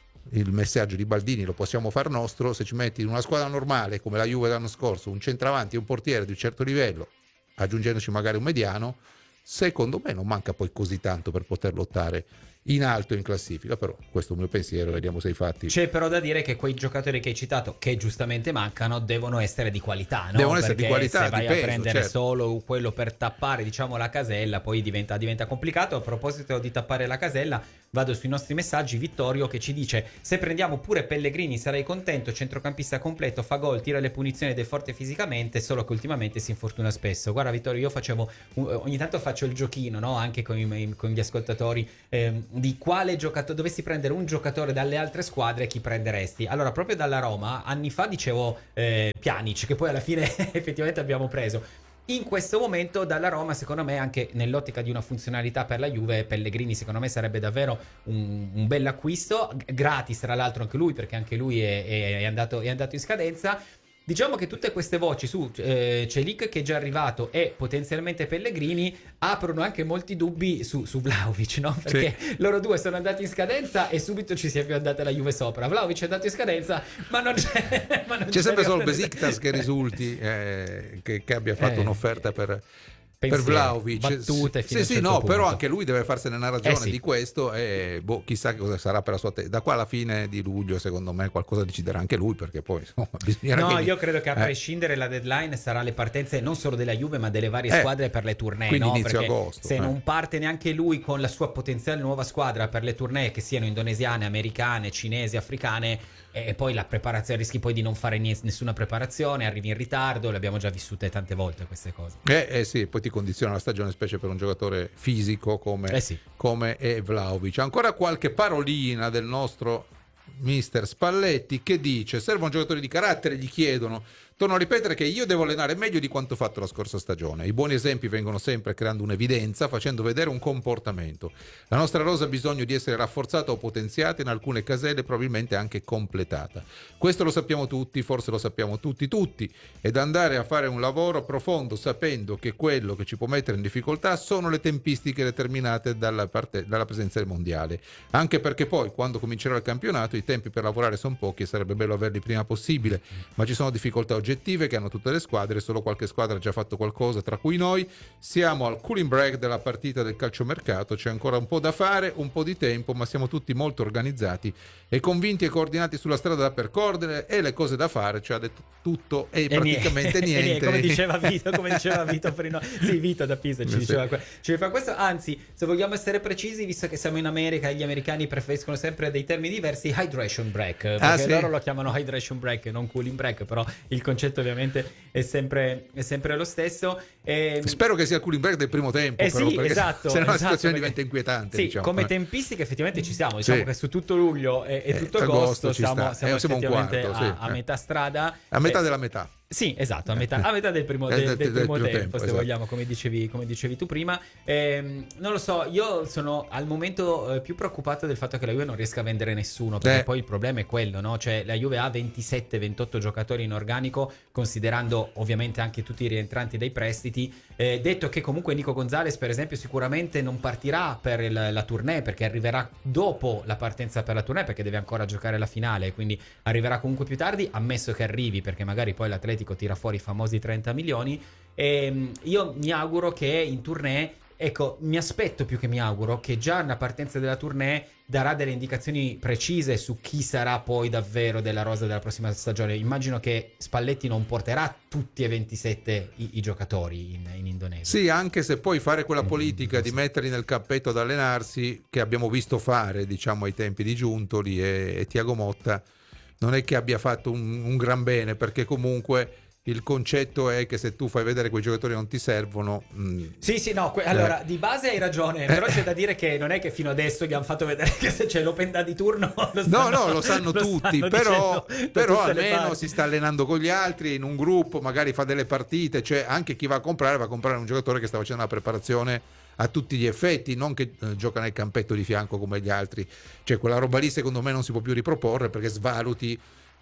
il messaggio di Baldini lo possiamo far nostro: se ci metti in una squadra normale come la Juve l'anno scorso un centravanti e un portiere di un certo livello, aggiungendoci magari un mediano, secondo me non manca poi così tanto per poter lottare in alto in classifica, però questo è il mio pensiero, vediamo se i fatti. C'è però da dire che quei giocatori che hai citato, che giustamente mancano, devono essere di qualità, no? Devono essere Perché di qualità, se vai di a peso, prendere certo. solo quello per tappare, diciamo, la casella, poi diventa, diventa complicato. A proposito di tappare la casella, vado sui nostri messaggi. Vittorio che ci dice: se prendiamo pure Pellegrini sarei contento, centrocampista completo, fa gol, tira le punizioni ed è forte fisicamente, solo che ultimamente si infortuna spesso. Guarda Vittorio, io facevo ogni tanto faccio il giochino, no? Anche con, i, con gli ascoltatori, ehm, di quale giocatore dovessi prendere un giocatore dalle altre squadre, chi prenderesti? Allora, proprio dalla Roma anni fa dicevo eh, Pjanic, che poi alla fine effettivamente abbiamo preso. In questo momento dalla Roma, secondo me, anche nell'ottica di una funzionalità per la Juve, Pellegrini secondo me sarebbe davvero un, un bel acquisto, gratis tra l'altro anche lui, perché anche lui è, è, è, andato, è andato in scadenza. Diciamo che tutte queste voci su eh, Celik, che è già arrivato, e potenzialmente Pellegrini aprono anche molti dubbi su, su Vlahovic, no? Perché sì, loro due sono andati in scadenza e subito ci si è più andata la Juve sopra. Vlahovic è andato in scadenza, ma non c'è, ma non c'è c'è sempre solo Besiktas che risulti eh, che, che abbia fatto eh. un'offerta per Pensiero, per Vlahovic, battute fino sì, sì, certo no, punto. Però anche lui deve farsene una ragione eh sì. di questo e boh, chissà cosa sarà per la sua te- da qua alla fine di luglio, secondo me qualcosa deciderà anche lui, perché poi insomma bisognerà no, che io credo che a eh. prescindere la deadline sarà le partenze non solo della Juve ma delle varie eh. squadre per le tournée, quindi no? inizio Perché agosto, se eh. non parte neanche lui con la sua potenziale nuova squadra per le tournée, che siano indonesiane, americane, cinesi, africane, e poi la preparazione, rischi poi di non fare niente, nessuna preparazione, arrivi in ritardo, le abbiamo già vissute tante volte queste cose. Eh, eh sì, poi ti condiziona la stagione, specie per un giocatore fisico come, eh sì. come è Vlahovic. Ancora qualche parolina del nostro mister Spalletti, che dice: serve un giocatore di carattere, gli chiedono. Torno a ripetere che io devo allenare meglio di quanto fatto la scorsa stagione. I buoni esempi vengono sempre creando un'evidenza, facendo vedere un comportamento. La nostra rosa ha bisogno di essere rafforzata o potenziata, in alcune caselle probabilmente anche completata. Questo lo sappiamo tutti, forse lo sappiamo tutti tutti, ed andare a fare un lavoro profondo sapendo che quello che ci può mettere in difficoltà sono le tempistiche determinate dalla, parte, dalla presenza del mondiale. Anche perché poi, quando comincerà il campionato, i tempi per lavorare sono pochi e sarebbe bello averli prima possibile, ma ci sono difficoltà oggettive che hanno tutte le squadre, solo qualche squadra ha già fatto qualcosa, tra cui noi. Siamo al cooling break della partita del calciomercato, c'è ancora un po' da fare, un po' di tempo, ma siamo tutti molto organizzati e convinti e coordinati sulla strada da percorrere, e le cose da fare, cioè ha detto tutto e, e praticamente niente, niente. come diceva Vito, come diceva Vito prima, sì, Vito da Pisa ci diceva, sì. ci fa questo. Anzi, se vogliamo essere precisi, visto che siamo in America e gli americani preferiscono sempre dei termini diversi, hydration break, perché ah, sì? loro lo chiamano hydration break, non cooling break, però il concetto ovviamente è sempre, è sempre lo stesso. E... spero che sia il cooling break del primo tempo, eh però, sì, esatto, se no la esatto, situazione perché... diventa inquietante. Sì, diciamo. come tempistiche effettivamente ci siamo, diciamo sì. che su tutto luglio e, e tutto eh, agosto, agosto siamo, siamo, eh, siamo effettivamente un quarto, a, sì, a eh. metà strada. A metà eh, della metà. Sì, esatto, a metà, a metà del primo, del, del, del primo, primo tempo, tempo, se esatto. vogliamo, come dicevi, come dicevi tu prima. Eh, non lo so, io sono al momento eh, più preoccupato del fatto che la Juve non riesca a vendere nessuno, perché eh. poi il problema è quello, no? Cioè la Juve ha ventisette ventotto giocatori in organico, considerando ovviamente anche tutti i rientranti dai prestiti. Eh, detto che comunque Nico Gonzalez, per esempio, sicuramente non partirà per il, la tournée, perché arriverà dopo la partenza per la tournée, perché deve ancora giocare la finale, quindi arriverà comunque più tardi, ammesso che arrivi, perché magari poi l'Atletico tira fuori i famosi trenta milioni. E io mi auguro che in tournée, ecco, mi aspetto più che mi auguro che già una partenza della tournée darà delle indicazioni precise su chi sarà poi davvero della rosa della prossima stagione. Immagino che Spalletti non porterà tutti e ventisette i, i giocatori in, in Indonesia. Sì, anche se poi fare quella politica di metterli nel cappetto ad allenarsi, che abbiamo visto fare, diciamo, ai tempi di Giuntoli e, e Thiago Motta, non è che abbia fatto un, un gran bene, perché comunque il concetto è che se tu fai vedere quei giocatori non ti servono. Mh, sì, sì, no, que- allora eh. di base hai ragione, però c'è da dire che non è che fino adesso gli hanno fatto vedere che se c'è l'open da di turno lo sanno, no, no, lo sanno lo tutti, stanno però, però almeno si si sta allenando con gli altri in un gruppo, magari fa delle partite, cioè anche chi va a comprare va a comprare un giocatore che sta facendo una preparazione a tutti gli effetti, non che eh, gioca nel campetto di fianco come gli altri, cioè quella roba lì secondo me non si può più riproporre, perché svaluti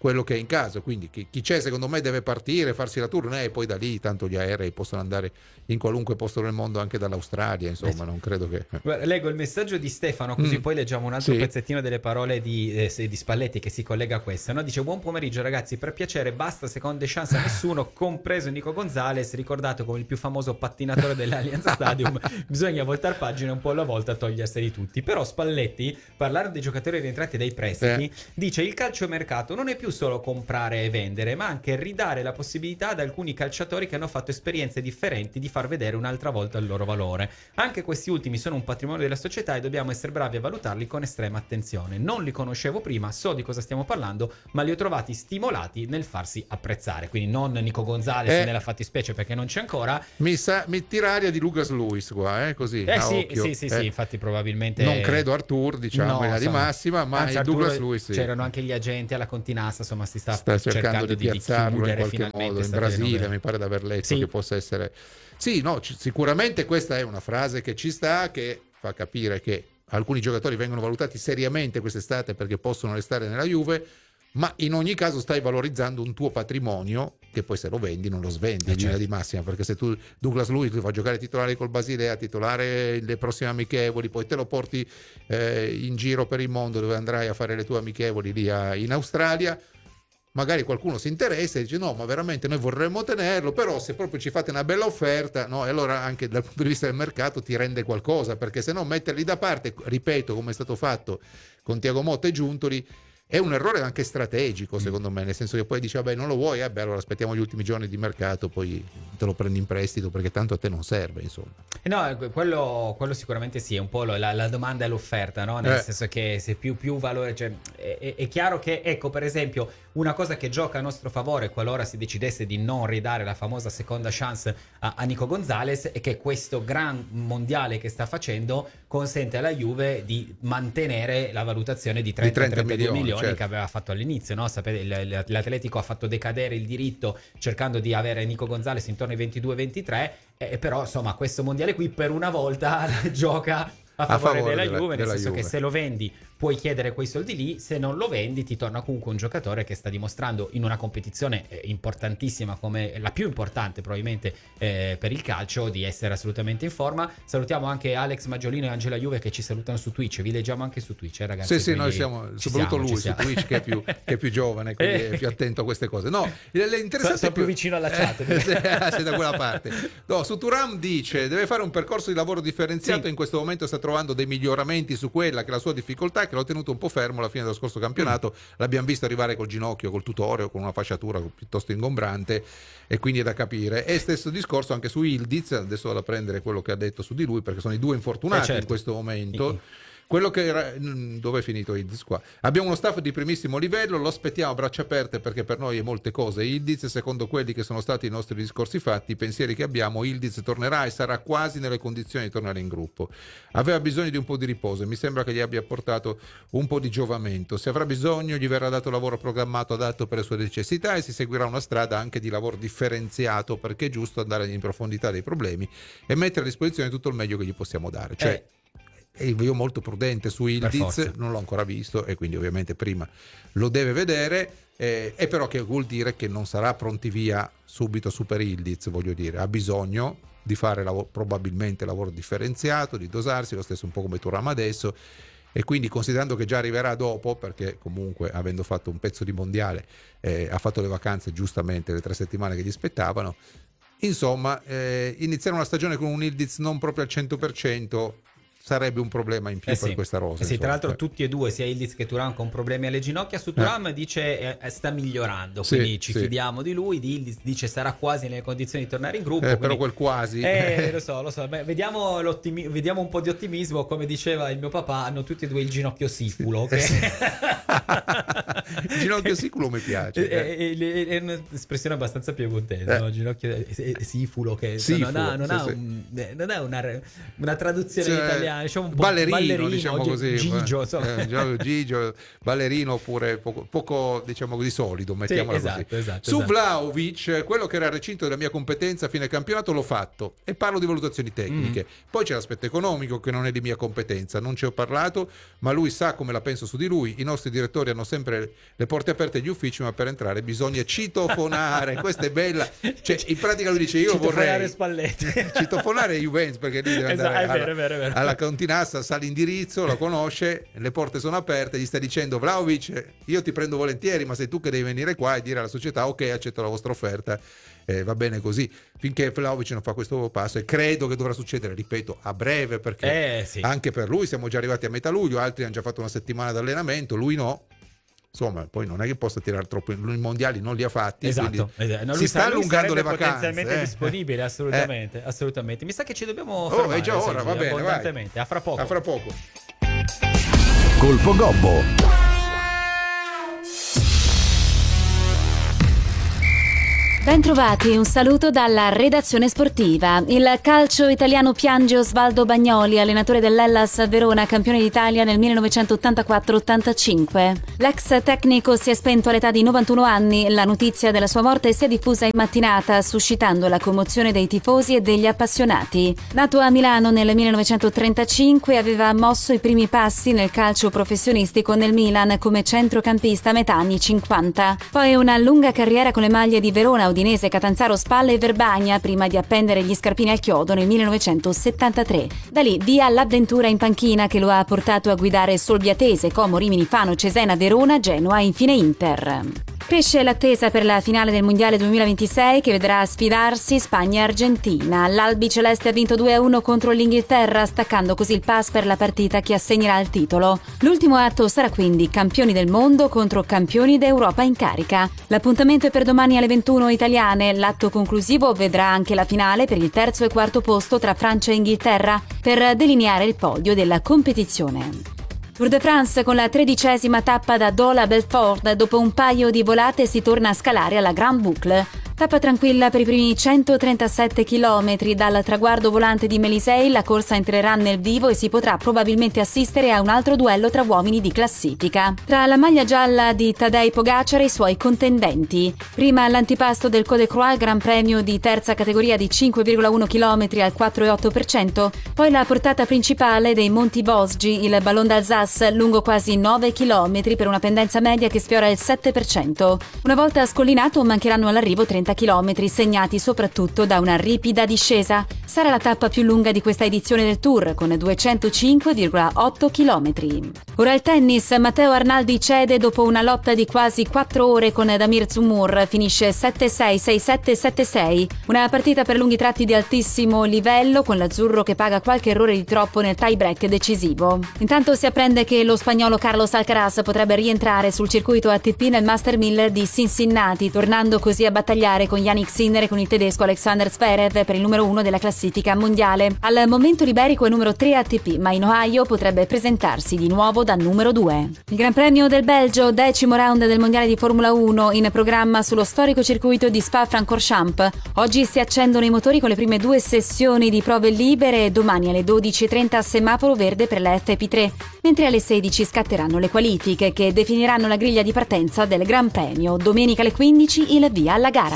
quello che è in caso, quindi chi, chi c'è secondo me deve partire, farsi la tournée e poi da lì tanto gli aerei possono andare in qualunque posto del mondo, anche dall'Australia, insomma, non credo che... Leggo il messaggio di Stefano, così Mm. poi leggiamo un altro Sì. pezzettino delle parole di, eh, di Spalletti che si collega a questa, no? Dice: buon pomeriggio ragazzi, per piacere basta seconde chance a nessuno, compreso Nico Gonzalez, ricordato come il più famoso pattinatore dell'Allianz Stadium. Bisogna voltar pagina un po' alla volta, toglierseli tutti. Però Spalletti, parlando dei giocatori rientrati dai prestiti, Eh. dice: il calciomercato non è più solo comprare e vendere, ma anche ridare la possibilità ad alcuni calciatori che hanno fatto esperienze differenti di far vedere un'altra volta il loro valore. Anche questi ultimi sono un patrimonio della società e dobbiamo essere bravi a valutarli con estrema attenzione. Non li conoscevo prima, so di cosa stiamo parlando, ma li ho trovati stimolati nel farsi apprezzare. Quindi non Nico Gonzalez Eh. nella fattispecie, perché non c'è ancora. Mi sa, mi tira aria di Lucas Lewis qua, eh, così, Eh a sì, occhio. sì, sì, Eh. sì, infatti probabilmente... Non credo Artur, diciamo, No, in linea di insomma, massima, ma anzi, il Arturo, Douglas Lewis sì. c'erano anche gli agenti alla Continassa, insomma si sta, sta cercando, di di, di piazzarlo in chiudere qualche finalmente modo in sta Brasile, telenovela. mi pare di aver letto Sì. che possa essere sì, no, c- sicuramente questa è una frase che ci sta, che fa capire che alcuni giocatori vengono valutati seriamente quest'estate perché possono restare nella Juve, ma in ogni caso stai valorizzando un tuo patrimonio che poi se lo vendi non lo svendi Eh, in linea certo. di massima, perché se tu Douglas Luiz ti fa giocare titolare col Basilea, titolare le prossime amichevoli, poi te lo porti eh, in giro per il mondo dove andrai a fare le tue amichevoli lì a- in Australia, magari qualcuno si interessa e dice no, ma veramente noi vorremmo tenerlo, però se proprio ci fate una bella offerta, no, e allora anche dal punto di vista del mercato ti rende qualcosa, perché se no metterli da parte, ripeto, come è stato fatto con Thiago Motta e Giuntoli, è un errore anche strategico secondo me, nel senso che poi dici vabbè non lo vuoi, eh, beh, allora aspettiamo gli ultimi giorni di mercato, poi te lo prendi in prestito perché tanto a te non serve, insomma. Eh No, quello, quello sicuramente sì, è un po' la, la domanda e l'offerta, no? Nel Eh. senso che se più, più valore, cioè, è, è- è chiaro che, ecco, per esempio, una cosa che gioca a nostro favore qualora si decidesse di non ridare la famosa seconda chance a, a Nico Gonzalez è che questo gran mondiale che sta facendo consente alla Juve di mantenere la valutazione di trenta trentadue milioni, milioni certo. che aveva fatto all'inizio, no? Sapete, il- l'Atletico ha fatto decadere il diritto cercando di avere Nico Gonzalez intorno ai ventidue ventitré, eh, però insomma questo mondiale qui per una volta gioca a favore, favore della, della- Juve, nel della senso Juve. che se lo vendi puoi chiedere quei soldi lì, se non lo vendi ti torna comunque un giocatore che sta dimostrando in una competizione eh, importantissima, come la più importante probabilmente eh, per il calcio, di essere assolutamente in forma. Salutiamo anche Alex Maggiolino e Angela Juve che ci salutano su Twitch, vi leggiamo anche su Twitch, eh, ragazzi. Sì, sì, quindi noi siamo, ci soprattutto siamo, lui ci su siamo. Twitch che è più, che è più giovane, quindi è più attento a queste cose. No, le- le interessante Sono più vicino alla chat. Eh, sei da quella parte. No, su Turam dice deve fare un percorso di lavoro differenziato, Sì. in questo momento sta trovando dei miglioramenti su quella che è la sua difficoltà, che l'ho tenuto un po' fermo alla fine dello scorso campionato, l'abbiamo visto arrivare col ginocchio, col tutoreo, con una fasciatura piuttosto ingombrante, e quindi è da capire. E stesso discorso anche su Ildiz, adesso vado a prendere quello che ha detto su di lui perché sono i due infortunati Eh, certo. in questo momento. Quello che era, mm, dove è finito Ildiz qua? Abbiamo uno staff di primissimo livello, lo aspettiamo a braccia aperte perché per noi è molte cose. Ildiz, secondo quelli che sono stati i nostri discorsi fatti, i pensieri che abbiamo, Ildiz tornerà e sarà quasi nelle condizioni di tornare in gruppo. Aveva bisogno di un po' di riposo e mi sembra che gli abbia portato un po' di giovamento. Se avrà bisogno gli verrà dato lavoro programmato adatto per le sue necessità e si seguirà una strada anche di lavoro differenziato, perché è giusto andare in profondità dei problemi e mettere a disposizione tutto il meglio che gli possiamo dare. Cioè, Eh. e io molto prudente su Per Ildiz, forza. non l'ho ancora visto e quindi ovviamente prima lo deve vedere, eh, e però che vuol dire che non sarà pronti via subito super Ildiz, voglio dire, ha bisogno di fare lavoro, probabilmente lavoro differenziato, di dosarsi, lo stesso un po' come Thuram adesso, e quindi considerando che già arriverà dopo, perché comunque avendo fatto un pezzo di mondiale eh, ha fatto le vacanze giustamente, le tre settimane che gli spettavano, insomma eh, iniziare una stagione con un Ildiz non proprio al cento per cento sarebbe un problema in più Eh per sì. questa rosa. Eh sì, tra insomma. l'altro Eh. tutti e due, sia Ildiz che Thuram, con problemi alle ginocchia. Su Thuram dice eh, sta migliorando, Sì, quindi ci sì. fidiamo di lui. Di Ildiz dice sarà quasi nelle condizioni di tornare in gruppo. Eh, quindi- però quel quasi Eh, lo so, lo so. Beh, vediamo, l'ottimi- vediamo un po' di ottimismo. Come diceva il mio papà, hanno tutti e due il ginocchio sifulo. Che... il ginocchio siculo mi piace. È, è- è- è un'espressione abbastanza piemontese, Eh. no? Ginocchio è- è- sifulo, che Sifulo, non ha, non sì, ha sì. un- eh, non ha una, una traduzione Cioè, in italiano, diciamo un po' ballerino, diciamo gi- così, Gigio, insomma. eh, Gigio, Gigio, ballerino, oppure poco, poco, diciamo così solido, mettiamola esatto, così. esatto, Su esatto. Vlahovic, quello che era il recinto della mia competenza a fine campionato l'ho fatto, e parlo di valutazioni tecniche. Mm. Poi c'è l'aspetto economico che non è di mia competenza, non ci ho parlato, ma lui sa come la penso su di lui. I nostri direttori hanno sempre le porte aperte agli uffici, ma per entrare bisogna citofonare. Questa è bella, cioè in pratica lui dice io vorrei Spalletti. citofonare Juventus, perché lui deve andare esatto, è vero, alla, è vero, è vero. alla cantinassa, sa l'indirizzo, lo conosce, le porte sono aperte, gli sta dicendo Vlahovic, io ti prendo volentieri, ma sei tu che devi venire qua e dire alla società ok, accetto la vostra offerta, eh, va bene così, finché Vlahovic non fa questo passo, e credo che dovrà succedere, ripeto, a breve, perché Eh, sì. anche per lui siamo già arrivati a metà luglio, altri hanno già fatto una settimana di allenamento, lui no. Insomma, poi non è che possa tirare troppo, lui i mondiali non li ha fatti, Esatto, quindi esatto. No, si lui sta sa- lui allungando le sarebbe vacanze. potenzialmente eh. disponibile, assolutamente, eh. assolutamente. Mi sa che ci dobbiamo Oh, fermare. è già ora, Sergio, va bene, vai. abbondantemente. A fra poco. A fra poco. Colpo Gobbo. Bentrovati, un saluto dalla redazione sportiva. Il calcio italiano piange Osvaldo Bagnoli, allenatore dell'Hellas Verona, campione d'Italia nel millenovecentottantaquattro ottantacinque. L'ex tecnico si è spento all'età di novantuno anni. La notizia della sua morte si è diffusa in mattinata, suscitando la commozione dei tifosi e degli appassionati. Nato a Milano nel millenovecentotrentacinque, aveva mosso i primi passi nel calcio professionistico nel Milan come centrocampista a metà anni cinquanta. Poi una lunga carriera con le maglie di Verona, Udinese, Catanzaro, Spalla e Verbagna, prima di appendere gli scarpini al chiodo nel millenovecentosettantatré. Da lì via l'avventura in panchina che lo ha portato a guidare Solbiatese, Como, Rimini, Fano, Cesena, Verona, Genoa e infine Inter. Cresce l'attesa per la finale del Mondiale duemilaventisei che vedrà sfidarsi Spagna e Argentina. L'Albi Celeste ha vinto due a uno contro l'Inghilterra, staccando così il pass per la partita che assegnerà il titolo. L'ultimo atto sarà quindi campioni del mondo contro campioni d'Europa in carica. L'appuntamento è per domani alle ventuno italiane. L'atto conclusivo vedrà anche la finale per il terzo e quarto posto tra Francia e Inghilterra per delineare il podio della competizione. Tour de France con la tredicesima tappa da Dole a Belfort, dopo un paio di volate si torna a scalare alla Grande Boucle. Tappa tranquilla per i primi centotrentasette chilometri. Dal traguardo volante di Mélisey la corsa entrerà nel vivo e si potrà probabilmente assistere a un altro duello tra uomini di classifica. Tra la maglia gialla di Tadej Pogacar e i suoi contendenti. Prima l'antipasto del Col de Croix, Gran Premio di terza categoria di cinque virgola uno chilometri al quattro virgola otto per cento. Poi la portata principale dei Monti Vosgi, il Ballon d'Alsace, lungo quasi nove chilometri per una pendenza media che sfiora il sette per cento. Una volta scollinato mancheranno all'arrivo trenta chilometri, segnati soprattutto da una ripida discesa. Sarà la tappa più lunga di questa edizione del Tour, con duecentocinque virgola otto chilometri. Ora il tennis. Matteo Arnaldi cede dopo una lotta di quasi quattro ore con Damir Zumur. Finisce sette sei, sei sette, sette sei. Una partita per lunghi tratti di altissimo livello, con l'azzurro che paga qualche errore di troppo nel tie break decisivo. Intanto si apprende che lo spagnolo Carlos Alcaraz potrebbe rientrare sul circuito A T P nel Master mille di Cincinnati, tornando così a battagliare con Yannick Sinner e con il tedesco Alexander Zverev per il numero uno della classifica mondiale. Al momento l'iberico è numero tre A T P, ma in Ohio potrebbe presentarsi di nuovo da numero due. Il Gran Premio del Belgio, decimo round del mondiale di Formula uno, in programma sullo storico circuito di Spa-Francorchamps. Oggi si accendono i motori con le prime due sessioni di prove libere e domani alle dodici e trenta semaforo verde per la F P tre, mentre alle sedici scatteranno le qualifiche che definiranno la griglia di partenza del Gran Premio. Domenica alle quindici il via alla gara.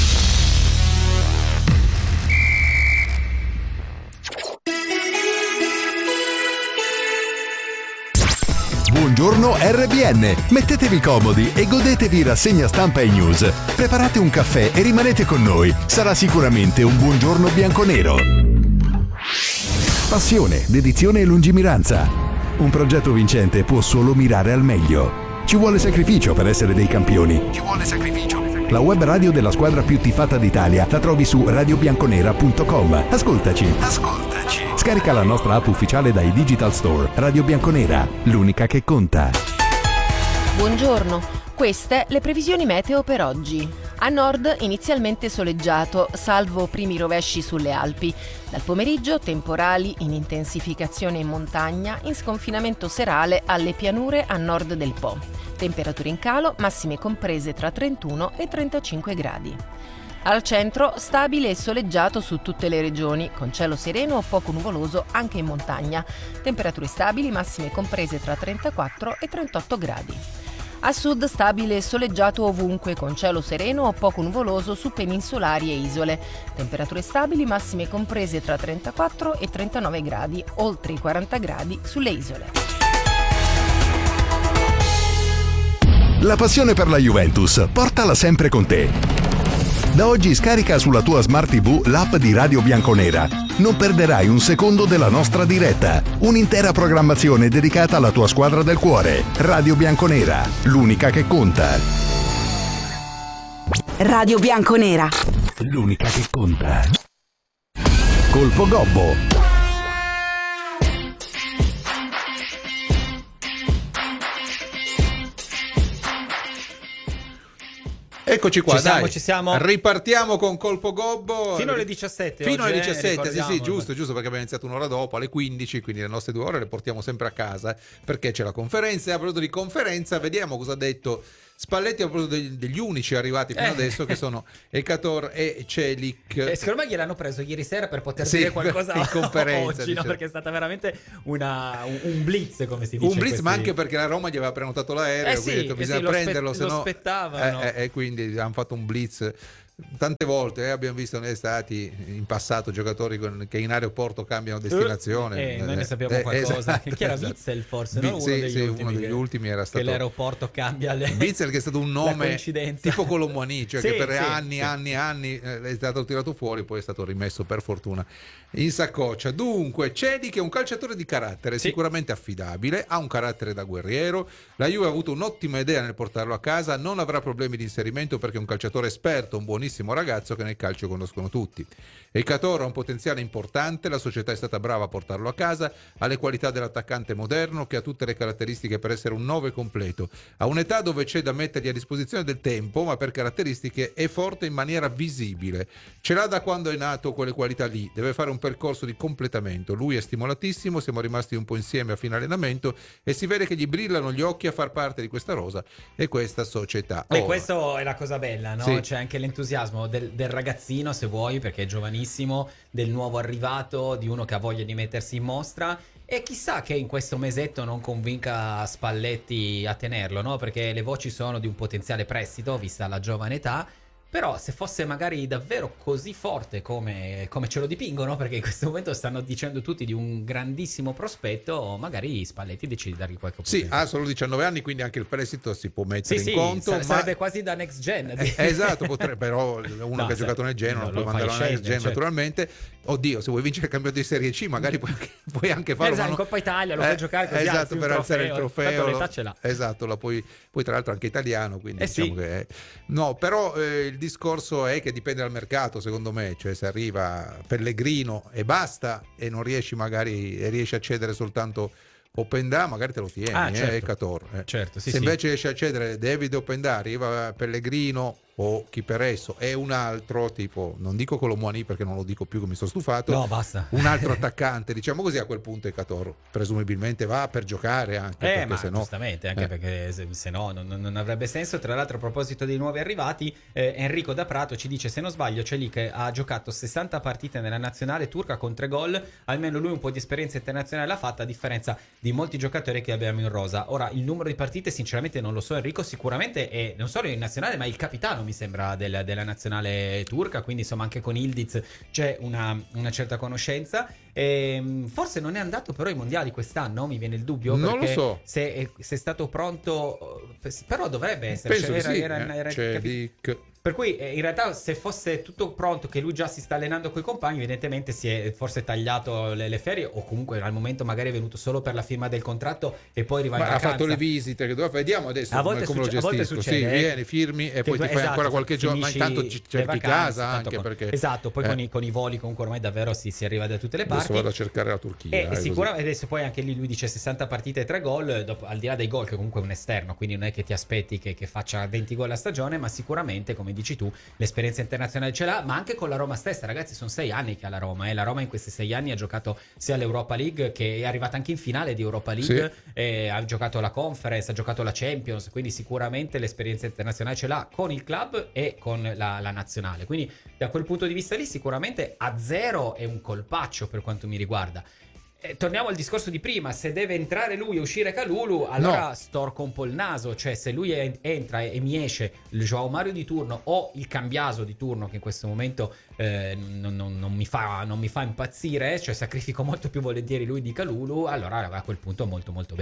Buongiorno R B N, mettetevi comodi e godetevi rassegna stampa e news. Preparate un caffè e rimanete con noi, sarà sicuramente un buongiorno bianconero. Passione, dedizione e lungimiranza. Un progetto vincente può solo mirare al meglio. Ci vuole sacrificio per essere dei campioni. Ci vuole sacrificio. La web radio della squadra più tifata d'Italia la trovi su radio bianconera punto com. Ascoltaci. Ascoltaci. Scarica la nostra app ufficiale dai Digital Store. Radio Bianconera, l'unica che conta. Buongiorno, queste le previsioni meteo per oggi. A nord inizialmente soleggiato, salvo primi rovesci sulle Alpi. Dal pomeriggio temporali in intensificazione in montagna, in sconfinamento serale alle pianure a nord del Po. Temperature in calo, massime comprese tra trentuno e trentacinque gradi. Al centro stabile e soleggiato su tutte le regioni, con cielo sereno o poco nuvoloso anche in montagna. Temperature stabili, massime comprese tra trentaquattro e trentotto gradi. A sud stabile e soleggiato ovunque, con cielo sereno o poco nuvoloso su peninsulari e isole. Temperature stabili, massime comprese tra trentaquattro e trentanove gradi, oltre i quaranta gradi sulle isole. La passione per la Juventus, portala sempre con te. Da oggi scarica sulla tua Smart tivù l'app di Radio Bianconera. Non perderai un secondo della nostra diretta. Un'intera programmazione dedicata alla tua squadra del cuore. Radio Bianconera, l'unica che conta. Radio Bianconera, l'unica che conta. Colpo Gobbo. Eccoci qua, ci siamo, dai. ci siamo. Ripartiamo con Colpo Gobbo. Fino alle diciassette. Fino oggi, alle diciassette, eh, sì, sì, giusto, giusto, perché abbiamo iniziato un'ora dopo, alle quindici, quindi le nostre due ore le portiamo sempre a casa, perché c'è la conferenza. E a proposito di conferenza, vediamo cosa ha detto Spalletti a proposito degli, degli unici arrivati fino Eh. adesso, che sono Ekator e Celik. Eh, secondo me gliel'hanno preso ieri sera per poter Sì, dire qualcosa in conferenza, oggi, no? diciamo. Perché è stata veramente una, un, un blitz, come si dice. Un blitz, questi... ma anche perché la Roma gli aveva prenotato l'aereo, Eh sì, quindi ha detto, eh bisogna sì, lo spe- prenderlo, se lo no... aspettavano. Eh, eh, eh, quindi hanno fatto un blitz. Tante volte eh, abbiamo visto negli stati in passato giocatori con, che in aeroporto cambiano destinazione. Eh, noi ne sappiamo Eh, qualcosa. esatto, Chi era esatto. Witzel forse? Vi- No? Uno sì, degli sì, ultimi, uno degli che, ultimi era stato che l'aeroporto cambia le... Witzel, che è stato un la nome coincidenza. tipo Colomboani, cioè Sì, che per sì, anni, sì. anni, anni eh, è stato tirato fuori, poi è stato rimesso per fortuna in saccoccia. Dunque, Cedi, che è un calciatore di carattere, Sì. sicuramente affidabile, ha un carattere da guerriero. La Juve ha avuto un'ottima idea nel portarlo a casa, non avrà problemi di inserimento perché è un calciatore esperto, un buonissimo ragazzo che nel calcio conoscono tutti. Ekator ha un potenziale importante, la società è stata brava a portarlo a casa, ha le qualità dell'attaccante moderno che ha tutte le caratteristiche per essere un nove completo. Ha un'età dove c'è da mettergli a disposizione del tempo, ma per caratteristiche è forte in maniera visibile. Ce l'ha da quando è nato quelle qualità lì, deve fare un percorso di completamento. Lui è stimolatissimo, siamo rimasti un po' insieme a fine allenamento e si vede che gli brillano gli occhi a far parte di questa rosa e questa società. E Ora, questo è la cosa bella, no? Sì. C'è anche l'entusiasmo del, del ragazzino, se vuoi, perché è giovanissimo, del nuovo arrivato, di uno che ha voglia di mettersi in mostra. E chissà che in questo mesetto non convinca Spalletti a tenerlo, no? Perché le voci sono di un potenziale prestito, vista la giovane età. Però se fosse magari davvero così forte come, come ce lo dipingono, perché in questo momento stanno dicendo tutti di un grandissimo prospetto, magari Spalletti decide di dargli qualche sì, opportunità. ha solo diciannove anni, quindi anche il prestito si può mettere Sì, in sì, conto. sa- ma... sarebbe quasi da next gen. Eh, esatto, potrebbe, però uno No, che ha se- giocato nel Genoa no, non puoi lo mandarlo fai nel scendere, Genoa, certo. naturalmente. Oddio, se vuoi vincere il campionato di Serie C, magari puoi anche, puoi anche farlo. Esatto, ma in non- Coppa Italia lo fai giocare così esatto, alzi un per alzare il trofeo, trofeo. tanto lo- l'età ce l'ha. Esatto, la puoi, poi tra l'altro anche italiano, quindi Eh diciamo sì. che è- no, però eh, il discorso è che dipende dal mercato, secondo me, cioè se arriva Pellegrino e basta e non riesci magari e riesci a cedere soltanto Openda, magari te lo tieni, Ah, eh, certo. Ekator, eh. Certo, sì, se sì. invece riesci a cedere David Openda, arriva Pellegrino o chi per esso e un altro tipo, non dico Colomboani perché non lo dico più che mi sono stufato, No, basta. un altro attaccante, diciamo così, a quel punto Ekator presumibilmente va per giocare anche, Eh, perché ma se no giustamente, anche eh. perché se, se no non, non avrebbe senso. Tra l'altro, a proposito dei nuovi arrivati, eh, Enrico da Prato ci dice: se non sbaglio, c'è lì che ha giocato sessanta partite nella nazionale turca con tre gol. Almeno lui un po' di esperienza internazionale l'ha fatta, a differenza di molti giocatori che abbiamo in rosa. Ora, il numero di partite, sinceramente, non lo so. Enrico sicuramente è non solo in nazionale, ma il capitano, mi sembra, del, della nazionale turca. Quindi, insomma, anche con Ildiz c'è una, una certa conoscenza. E, forse non è andato però ai mondiali quest'anno, mi viene il dubbio. Non lo perché so. Se è, se è stato pronto, però dovrebbe essere. penso cioè, che era- sì, era- eh. era- C'è capi- Dick. Per cui eh, in realtà se fosse tutto pronto, che lui già si sta allenando coi compagni, evidentemente si è forse tagliato le, le ferie, o comunque al momento magari è venuto solo per la firma del contratto e poi arriva in Ma ha vacanza. fatto le visite che doveva fare. Vediamo adesso A come, volte come lo succe- a volte gestisco. succede, Sì, eh, vieni, firmi e che poi tu- ti fai esatto, ancora qualche giorno, ma finisci intanto ci le cerchi vacanze, casa tanto anche con- perché esatto, poi eh, con, i, con i voli comunque ormai davvero si, si arriva da tutte le adesso parti. vado a cercare la Turchia. E eh, così. sicuramente adesso poi anche lì lui dice sessanta partite e tre gol, dopo, al di là dei gol, che comunque è un esterno, quindi non è che ti aspetti che, che faccia venti gol a stagione, ma sicuramente, come dici tu, l'esperienza internazionale ce l'ha, ma anche con la Roma stessa. Ragazzi, sono sei anni che ha la Roma, e eh. la Roma in questi sei anni ha giocato sia l'Europa League, che è arrivata anche in finale di Europa League, Sì. e ha giocato la Conference, ha giocato la Champions, quindi sicuramente l'esperienza internazionale ce l'ha con il club e con la, la nazionale. Quindi da quel punto di vista lì sicuramente a zero è un colpaccio per quanto mi riguarda. Eh, torniamo al discorso di prima: se deve entrare lui e uscire Kalulu, allora No. storco un po' il naso. Cioè, se lui en- entra e, e mi esce il Joao Mario di turno o il Cambiaso di turno, che in questo momento eh, non, non- non mi fa, non mi fa impazzire, cioè sacrifico molto più volentieri lui di Kalulu, allora a quel punto molto molto bene.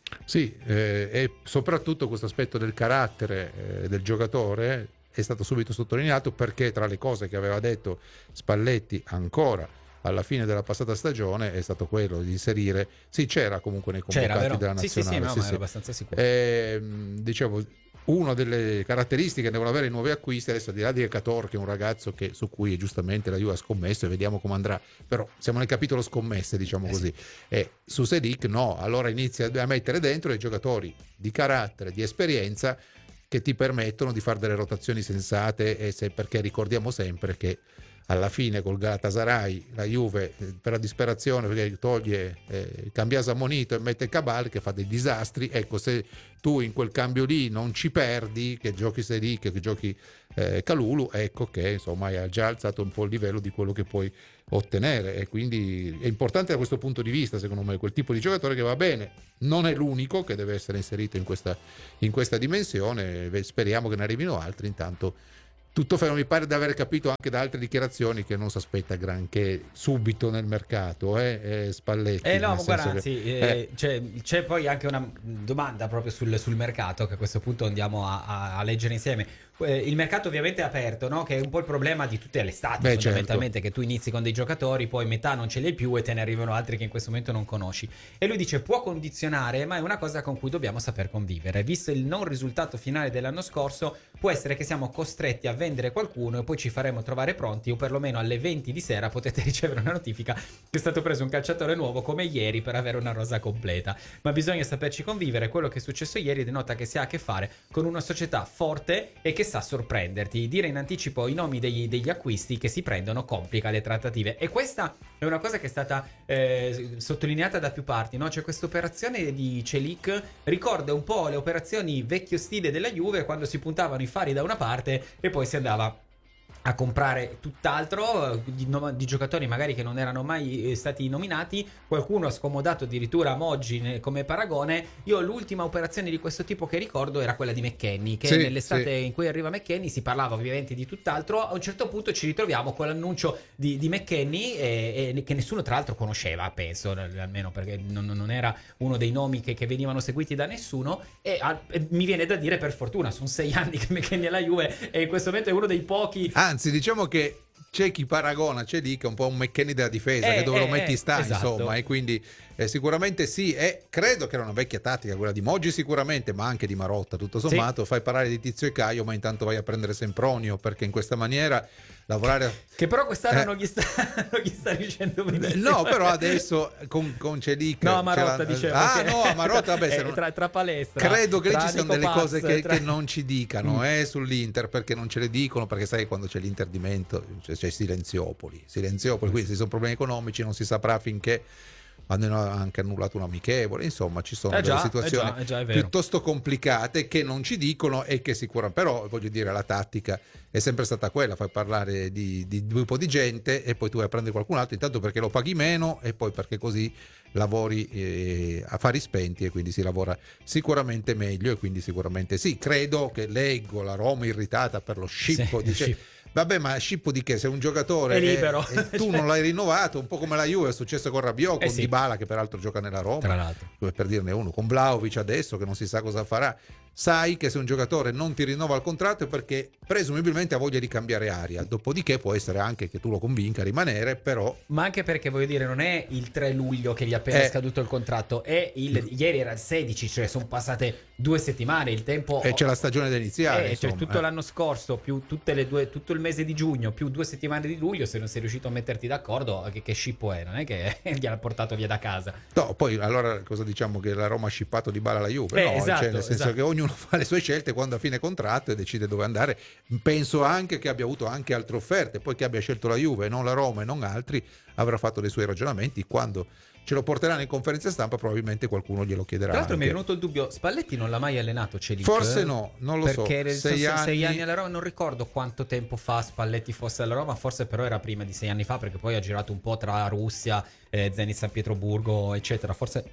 Sì, eh, e soprattutto questo aspetto del carattere eh, del giocatore è stato subito sottolineato, perché tra le cose che aveva detto Spalletti ancora alla fine della passata stagione è stato quello di inserire, sì, c'era comunque nei convocati C'era, della sì, nazionale, sì, sì, no, sì, ma sì. ero abbastanza sicuro. Eh, dicevo, una delle caratteristiche che devono avere i nuovi acquisti, adesso al di là di Ecator, che è un ragazzo che, su cui giustamente la Juve ha scommesso e vediamo come andrà, però siamo nel capitolo scommesse, diciamo eh così, sì. E su Selic no, allora inizia a mettere dentro i giocatori di carattere, di esperienza, che ti permettono di fare delle rotazioni sensate, e se, perché ricordiamo sempre che alla fine col Galatasaray la Juve eh, per la disperazione, perché toglie eh, Cambiaso ammonito e mette Cabal che fa dei disastri, ecco, se tu in quel cambio lì non ci perdi, che giochi Selic, che giochi eh, Kalulu, ecco che insomma hai già alzato un po' il livello di quello che puoi ottenere, e quindi è importante da questo punto di vista, secondo me, quel tipo di giocatore che va bene, non è l'unico che deve essere inserito in questa, in questa dimensione, speriamo che ne arrivino altri. Intanto tutto fermo, mi pare di aver capito anche da altre dichiarazioni che non si aspetta granché subito nel mercato, eh, eh Spalletti. Eh no, guarda, che, sì, eh. eh, c'è, c'è poi anche una domanda proprio sul, sul mercato, che a questo punto andiamo a, a, a leggere insieme. Eh, il mercato ovviamente è aperto, no? Che è un po' il problema di tutte le estati. Beh, fondamentalmente, certo. Che tu inizi con dei giocatori, poi metà non ce li hai più e te ne arrivano altri che in questo momento non conosci. E lui dice può condizionare, ma è una cosa con cui dobbiamo saper convivere. Visto il non risultato finale dell'anno scorso, può essere che siamo costretti a vendere qualcuno e poi ci faremo trovare pronti, o perlomeno alle venti di sera potete ricevere una notifica che è stato preso un calciatore nuovo come ieri per avere una rosa completa. Ma bisogna saperci convivere. Quello che è successo ieri denota che si ha a che fare con una società forte e che sa sorprenderti. Dire in anticipo i nomi degli, degli acquisti che si prendono complica le trattative, e questa è una cosa che è stata eh, sottolineata da più parti, no? Cioè questa operazione di Celik ricorda un po' le operazioni vecchio stile della Juve, quando si puntavano i fari da una parte e poi si andava a comprare tutt'altro di, di giocatori magari che non erano mai stati nominati. Qualcuno ha scomodato addirittura Moggi come paragone. Io l'ultima operazione di questo tipo che ricordo era quella di McKennie, che sì, nell'estate sì. in cui arriva McKennie si parlava ovviamente di tutt'altro. A un certo punto ci ritroviamo con l'annuncio di, di McKennie e, e che nessuno tra l'altro conosceva, penso, almeno perché non, non era uno dei nomi che, che venivano seguiti da nessuno, e, a, e mi viene da dire per fortuna, sono sei anni che McKennie è alla Juve e in questo momento è uno dei pochi. Ah, Anzi, diciamo che c'è chi paragona, c'è lì che è un po' un McKennie della difesa, eh, che dove eh, lo metti eh, sta, esatto. insomma, e quindi eh, sicuramente sì, e credo che era una vecchia tattica quella di Moggi sicuramente, ma anche di Marotta, tutto sommato, sì. Fai parlare di Tizio e Caio, ma intanto vai a prendere Sempronio, perché in questa maniera lavorare... Che però quest'anno eh. non, gli sta, non gli sta dicendo benissimo. No, però adesso con, con Celic... No, Marotta dicevo. Ah, no, Marotta, vabbè, se non... tra, tra palestra. Credo che lì ci siano delle Paz, cose che, tra... che non ci dicano, mm. eh, sull'Inter, perché non ce le dicono, perché sai quando c'è l'Inter di Mento, c'è, c'è Silenziopoli, Silenziopoli, quindi se sono problemi economici non si saprà finché hanno anche annullato un amichevole, insomma ci sono eh delle già, situazioni è già, è già, è piuttosto complicate che non ci dicono e che sicuramente, però voglio dire, la tattica è sempre stata quella, fai parlare di, di due po' di gente e poi tu vai a prendere qualcun altro, intanto perché lo paghi meno e poi perché così lavori eh, a fari spenti e quindi si lavora sicuramente meglio, e quindi sicuramente sì, credo che leggo la Roma irritata per lo scippo, sì, dice scippo. Vabbè, ma scippo di che? Se un giocatore è libero e, e tu non l'hai rinnovato, un po' come la Juve è successo con Rabiot, con eh sì. Dybala che peraltro gioca nella Roma, tra l'altro, per dirne uno, con Vlahovic adesso che non si sa cosa farà. Sai che se un giocatore non ti rinnova il contratto è perché presumibilmente ha voglia di cambiare aria, dopodiché può essere anche che tu lo convinca a rimanere, però... Ma anche perché, voglio dire, non è il tre luglio che gli è appena eh. scaduto il contratto, è il... ieri era il sedici, cioè sono passate due settimane, il tempo... E c'è la stagione da iniziare, eh, cioè tutto eh. l'anno scorso, più tutte le due, tutto il mese di giugno, più due settimane di luglio, se non sei riuscito a metterti d'accordo, che, che scippo è, non è che gli ha portato via da casa. No, poi allora cosa diciamo, che la Roma ha scippato Dybala alla Juve? Eh, no, esatto, cioè nel senso esatto. che ognuno fa le sue scelte quando a fine contratto e decide dove andare. Penso anche che abbia avuto anche altre offerte, poi che abbia scelto la Juve e non la Roma e non altri, avrà fatto dei suoi ragionamenti. Quando ce lo porteranno in conferenza stampa probabilmente qualcuno glielo chiederà. Tra l'altro anche. Mi è venuto il dubbio, Spalletti non l'ha mai allenato Celic? Forse no, non lo perché so. Sei, sei, sei anni... anni alla Roma, non ricordo quanto tempo fa Spalletti fosse alla Roma, forse però era prima di sei anni fa, perché poi ha girato un po' tra Russia, eh, Zenit San Pietroburgo eccetera, forse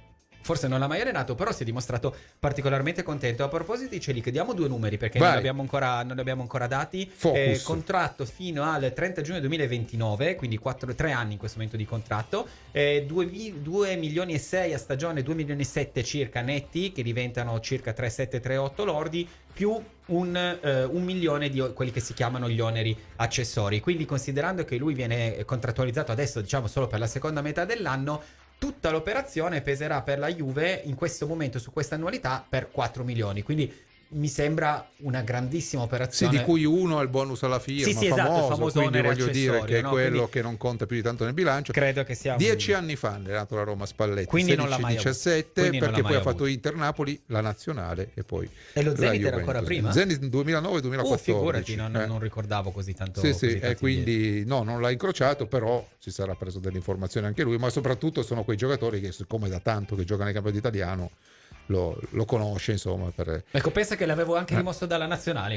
forse non l'ha mai allenato, però si è dimostrato particolarmente contento. A proposito di Celik, diamo due numeri perché Vai. non li abbiamo ancora, non li abbiamo ancora dati. Focus. Eh, contratto fino al trenta giugno duemilaventinove, quindi tre anni in questo momento di contratto, eh, due milioni e sei a stagione, due milioni e sette circa netti, che diventano circa tre virgola sette tre virgola otto lordi, più un, eh, un milione di quelli che si chiamano gli oneri accessori. Quindi, considerando che lui viene contrattualizzato adesso, diciamo, solo per la seconda metà dell'anno, tutta l'operazione peserà per la Juve in questo momento, su questa annualità, per quattro milioni. Quindi mi sembra una grandissima operazione. Sì, di cui uno è il bonus alla firma, sì, sì, famoso, esatto, il famoso quindi voglio dire che è no? quello Quindi che non conta più di tanto nel bilancio. Credo che sia Dieci un... anni fa è nato la Roma Spalletti, quindi non l'ha mai diciassette, avuto. perché poi ha avuto. fatto Inter-Napoli, la nazionale e poi e lo Zenit la era ancora prima? Zenit duemilanove duemilaquattordici. Oh, figurati, non, eh. non ricordavo così tanto. Sì, così sì, e quindi no, non l'ha incrociato, però si sarà preso delle informazioni anche lui, ma soprattutto sono quei giocatori che, siccome da tanto che giocano nel campionato italiano, Lo, lo conosce, insomma, per... Ecco, pensa che l'avevo anche rimosso dalla nazionale.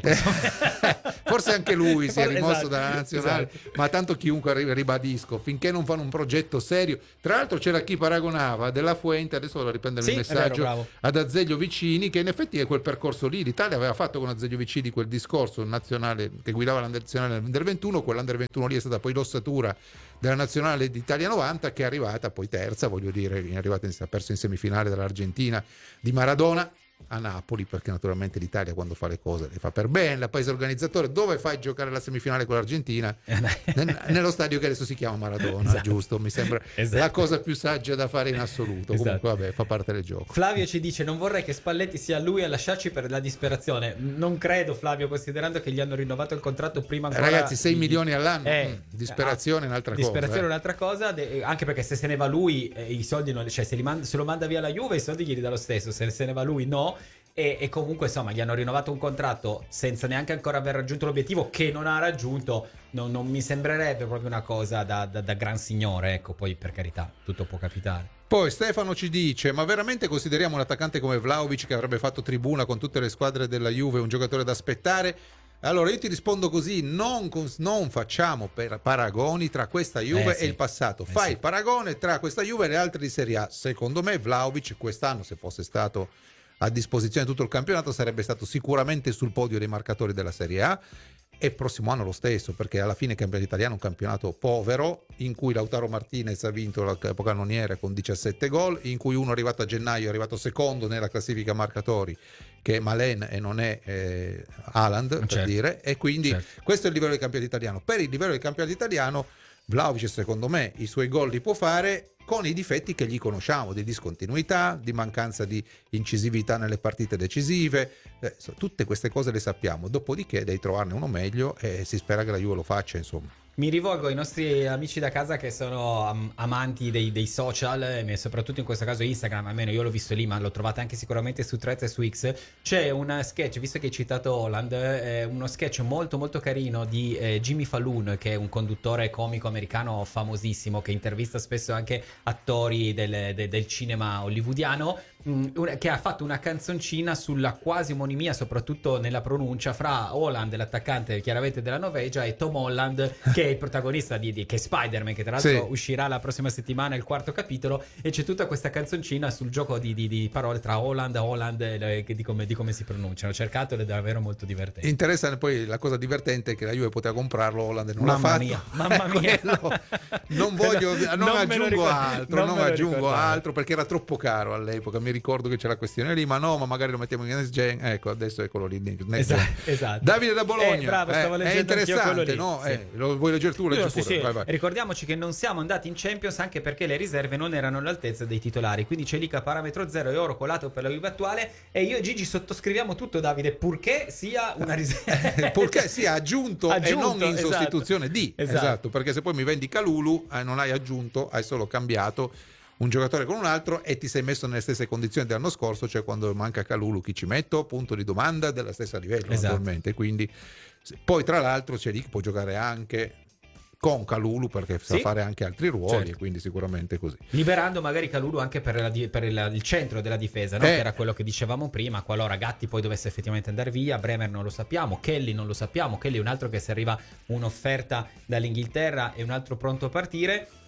Forse anche lui si è rimosso esatto, dalla nazionale, esatto. Ma tanto chiunque, ribadisco, finché non fanno un progetto serio. Tra l'altro c'era chi paragonava Della Fuente, adesso vado a riprendere Sì, il è messaggio, vero, ad Azeglio Vicini, che in effetti è quel percorso lì. L'Italia aveva fatto con Azeglio Vicini quel discorso nazionale che guidava la nazionale nell'Under ventuno, quell'Under ventuno lì è stata poi l'ossatura della nazionale d'Italia novanta, che è arrivata poi terza, voglio dire, è arrivata in, ha perso in semifinale dall'Argentina di Maradona a Napoli, perché naturalmente l'Italia quando fa le cose le fa per bene, il paese organizzatore. Dove fai giocare la semifinale con l'Argentina? Nel, nello stadio che adesso si chiama Maradona, esatto. Giusto? Mi sembra esatto. La cosa più saggia da fare in assoluto. Esatto. Comunque vabbè, fa parte del gioco. Flavio ci dice: non vorrei che Spalletti sia lui a lasciarci per la disperazione. Non credo, Flavio, considerando che gli hanno rinnovato il contratto prima ancora. Ragazzi, sei di... milioni all'anno, eh, mm, disperazione è un'altra disperazione cosa. è un'altra cosa, de- anche perché se se ne va lui, eh, i soldi non, cioè se, li manda, se lo manda via la Juve, i soldi glieli dà lo stesso. Se se ne va lui, no. E, e comunque insomma gli hanno rinnovato un contratto senza neanche ancora aver raggiunto l'obiettivo che non ha raggiunto. Non, non mi sembrerebbe proprio una cosa da, da, da gran signore, ecco. Poi per carità tutto può capitare. Poi Stefano ci dice: ma veramente consideriamo un attaccante come Vlahovic, che avrebbe fatto tribuna con tutte le squadre della Juve, un giocatore da aspettare? Allora io ti rispondo così: non, non facciamo per paragoni tra questa Juve eh sì. e il passato. Eh Fai sì. il paragone tra questa Juve e le altre di Serie A. Secondo me Vlahovic quest'anno, se fosse stato a disposizione tutto il campionato, sarebbe stato sicuramente sul podio dei marcatori della Serie A, e prossimo anno lo stesso, perché alla fine il campionato italiano è un campionato povero, in cui Lautaro Martinez ha vinto la capocannoniere con diciassette gol, in cui uno arrivato a gennaio è arrivato secondo nella classifica marcatori, che è Malen e non è eh, Haaland, certo. per dire, e quindi certo. questo è il livello del campionato italiano. Per il livello del campionato italiano Vlahovic, secondo me, i suoi gol li può fare, con i difetti che gli conosciamo, di discontinuità, di mancanza di incisività nelle partite decisive, eh, tutte queste cose le sappiamo. Dopodiché devi trovarne uno meglio e si spera che la Juve lo faccia, insomma. Mi rivolgo ai nostri amici da casa che sono am- amanti dei, dei social, e soprattutto in questo caso Instagram, almeno io l'ho visto lì, ma lo trovate anche sicuramente su Threads e su X. C'è un sketch, visto che hai citato Holland, eh, uno sketch molto molto carino di eh, Jimmy Fallon, che è un conduttore comico americano famosissimo, che intervista spesso anche attori del, de, del cinema hollywoodiano, mh, che ha fatto una canzoncina sulla quasi omonimia, soprattutto nella pronuncia, fra Holland, l'attaccante chiaramente della Norvegia, e Tom Holland, che è il protagonista di, di che è Spider-Man, che tra l'altro sì. uscirà la prossima settimana il quarto capitolo, e c'è tutta questa canzoncina sul gioco di, di, di parole tra Holland e Holland, eh, di, come, di come si pronunciano. Cercato ed è davvero molto divertente. Interessante. Poi la cosa divertente è che la Juve poteva comprarlo, Holland non mamma l'ha fatto. Mia, mamma mia. Quello, non voglio, non, non aggiungo ricordo, altro, non, non aggiungo altro, perché era troppo caro all'epoca. Mi ricordo che c'è la questione lì, ma no, ma magari lo mettiamo in next gen. Ecco, adesso eccolo lì. Esatto, esatto. Davide da Bologna, eh, bravo, stavo eh, è interessante, no? Sì. Eh, lo vuoi leggere tu? Leggi sì, pure. sì. Vai, vai. Ricordiamoci che non siamo andati in Champions anche perché le riserve non erano all'altezza dei titolari, quindi Celik a parametro zero e oro colato per la Juve attuale, e io e Gigi sottoscriviamo tutto, Davide, purché sia una riserva, purché sia aggiunto, aggiunto e non in esatto. sostituzione di esatto. esatto, perché se poi mi vendi Kalulu eh, non hai aggiunto, hai solo cambiato un giocatore con un altro e ti sei messo nelle stesse condizioni dell'anno scorso, cioè quando manca Kalulu chi ci metto? Punto di domanda della stessa livello, esatto. naturalmente. Quindi poi tra l'altro Celik può giocare anche con Kalulu, perché sa sì? fare anche altri ruoli, certo. e quindi sicuramente così. Liberando magari Kalulu anche per, la, per il, il centro della difesa, no? eh. che era quello che dicevamo prima, qualora Gatti poi dovesse effettivamente andare via. Bremer non lo sappiamo, Kelly non lo sappiamo, Kelly è un altro che se arriva un'offerta dall'Inghilterra è un altro pronto a partire.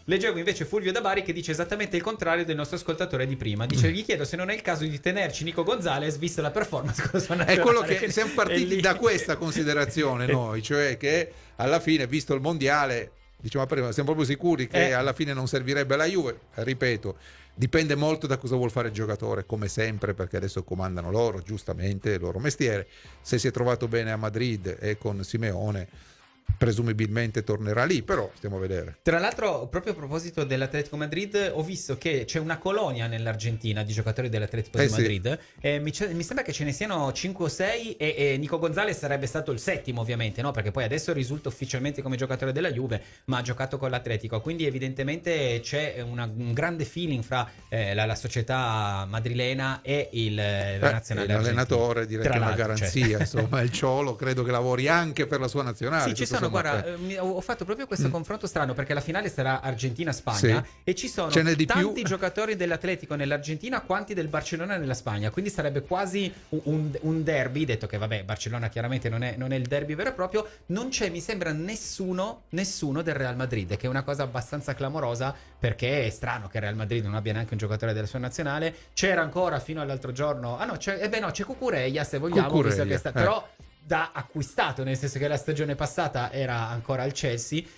Leggevo invece Fulvio da Bari che dice esattamente il contrario del nostro ascoltatore di prima. Dice: gli chiedo se non è il caso di tenerci Nico Gonzalez visto la performance con la sua nazionale. È quello che siamo partiti da questa considerazione noi, cioè che alla fine, visto il mondiale, diciamo prima, siamo proprio sicuri che Eh. alla fine non servirebbe la Juve. Ripeto, dipende molto da cosa vuol fare il giocatore, come sempre, perché adesso comandano loro, giustamente, il loro mestiere. Se si è trovato bene a Madrid e con Simeone, presumibilmente tornerà lì, però stiamo a vedere. Tra l'altro, proprio a proposito dell'Atletico Madrid, ho visto che c'è una colonia nell'Argentina di giocatori dell'Atletico Eh di sì. Madrid. E mi, mi sembra che ce ne siano cinque o sei e, e Nico Gonzalez sarebbe stato il settimo, ovviamente, no? Perché poi adesso risulta ufficialmente come giocatore della Juve, ma ha giocato con l'Atletico, quindi evidentemente c'è una, un grande feeling fra eh, la, la società madrilena e il, la Eh, nazionale l'allenatore direi che è Tra una l'altro, garanzia, cioè. insomma, il Ciolo credo che lavori anche per la sua nazionale. Sì, ci tutto sono, sommato. guarda, eh, mi- ho fatto proprio questo Mm. confronto strano perché la finale sarà Argentina-Spagna Sì. e ci sono Ce n'è di tanti più. giocatori dell'Atletico nell'Argentina quanti del Barcellona nella Spagna, quindi sarebbe quasi un, un- un derby, detto che vabbè, Barcellona chiaramente non è, non è il derby vero e proprio, non c'è, mi sembra, nessuno, nessuno del Real Madrid, che è una cosa abbastanza clamorosa perché è strano che il Real Madrid non abbia neanche un giocatore della sua nazionale. C'era ancora fino all'altro giorno, ah no, c'è, eh beh no, c'è Cucurella se vogliamo, Cucurella, visto che sta, eh. però da acquistato, nel senso che la stagione passata era ancora al Chelsea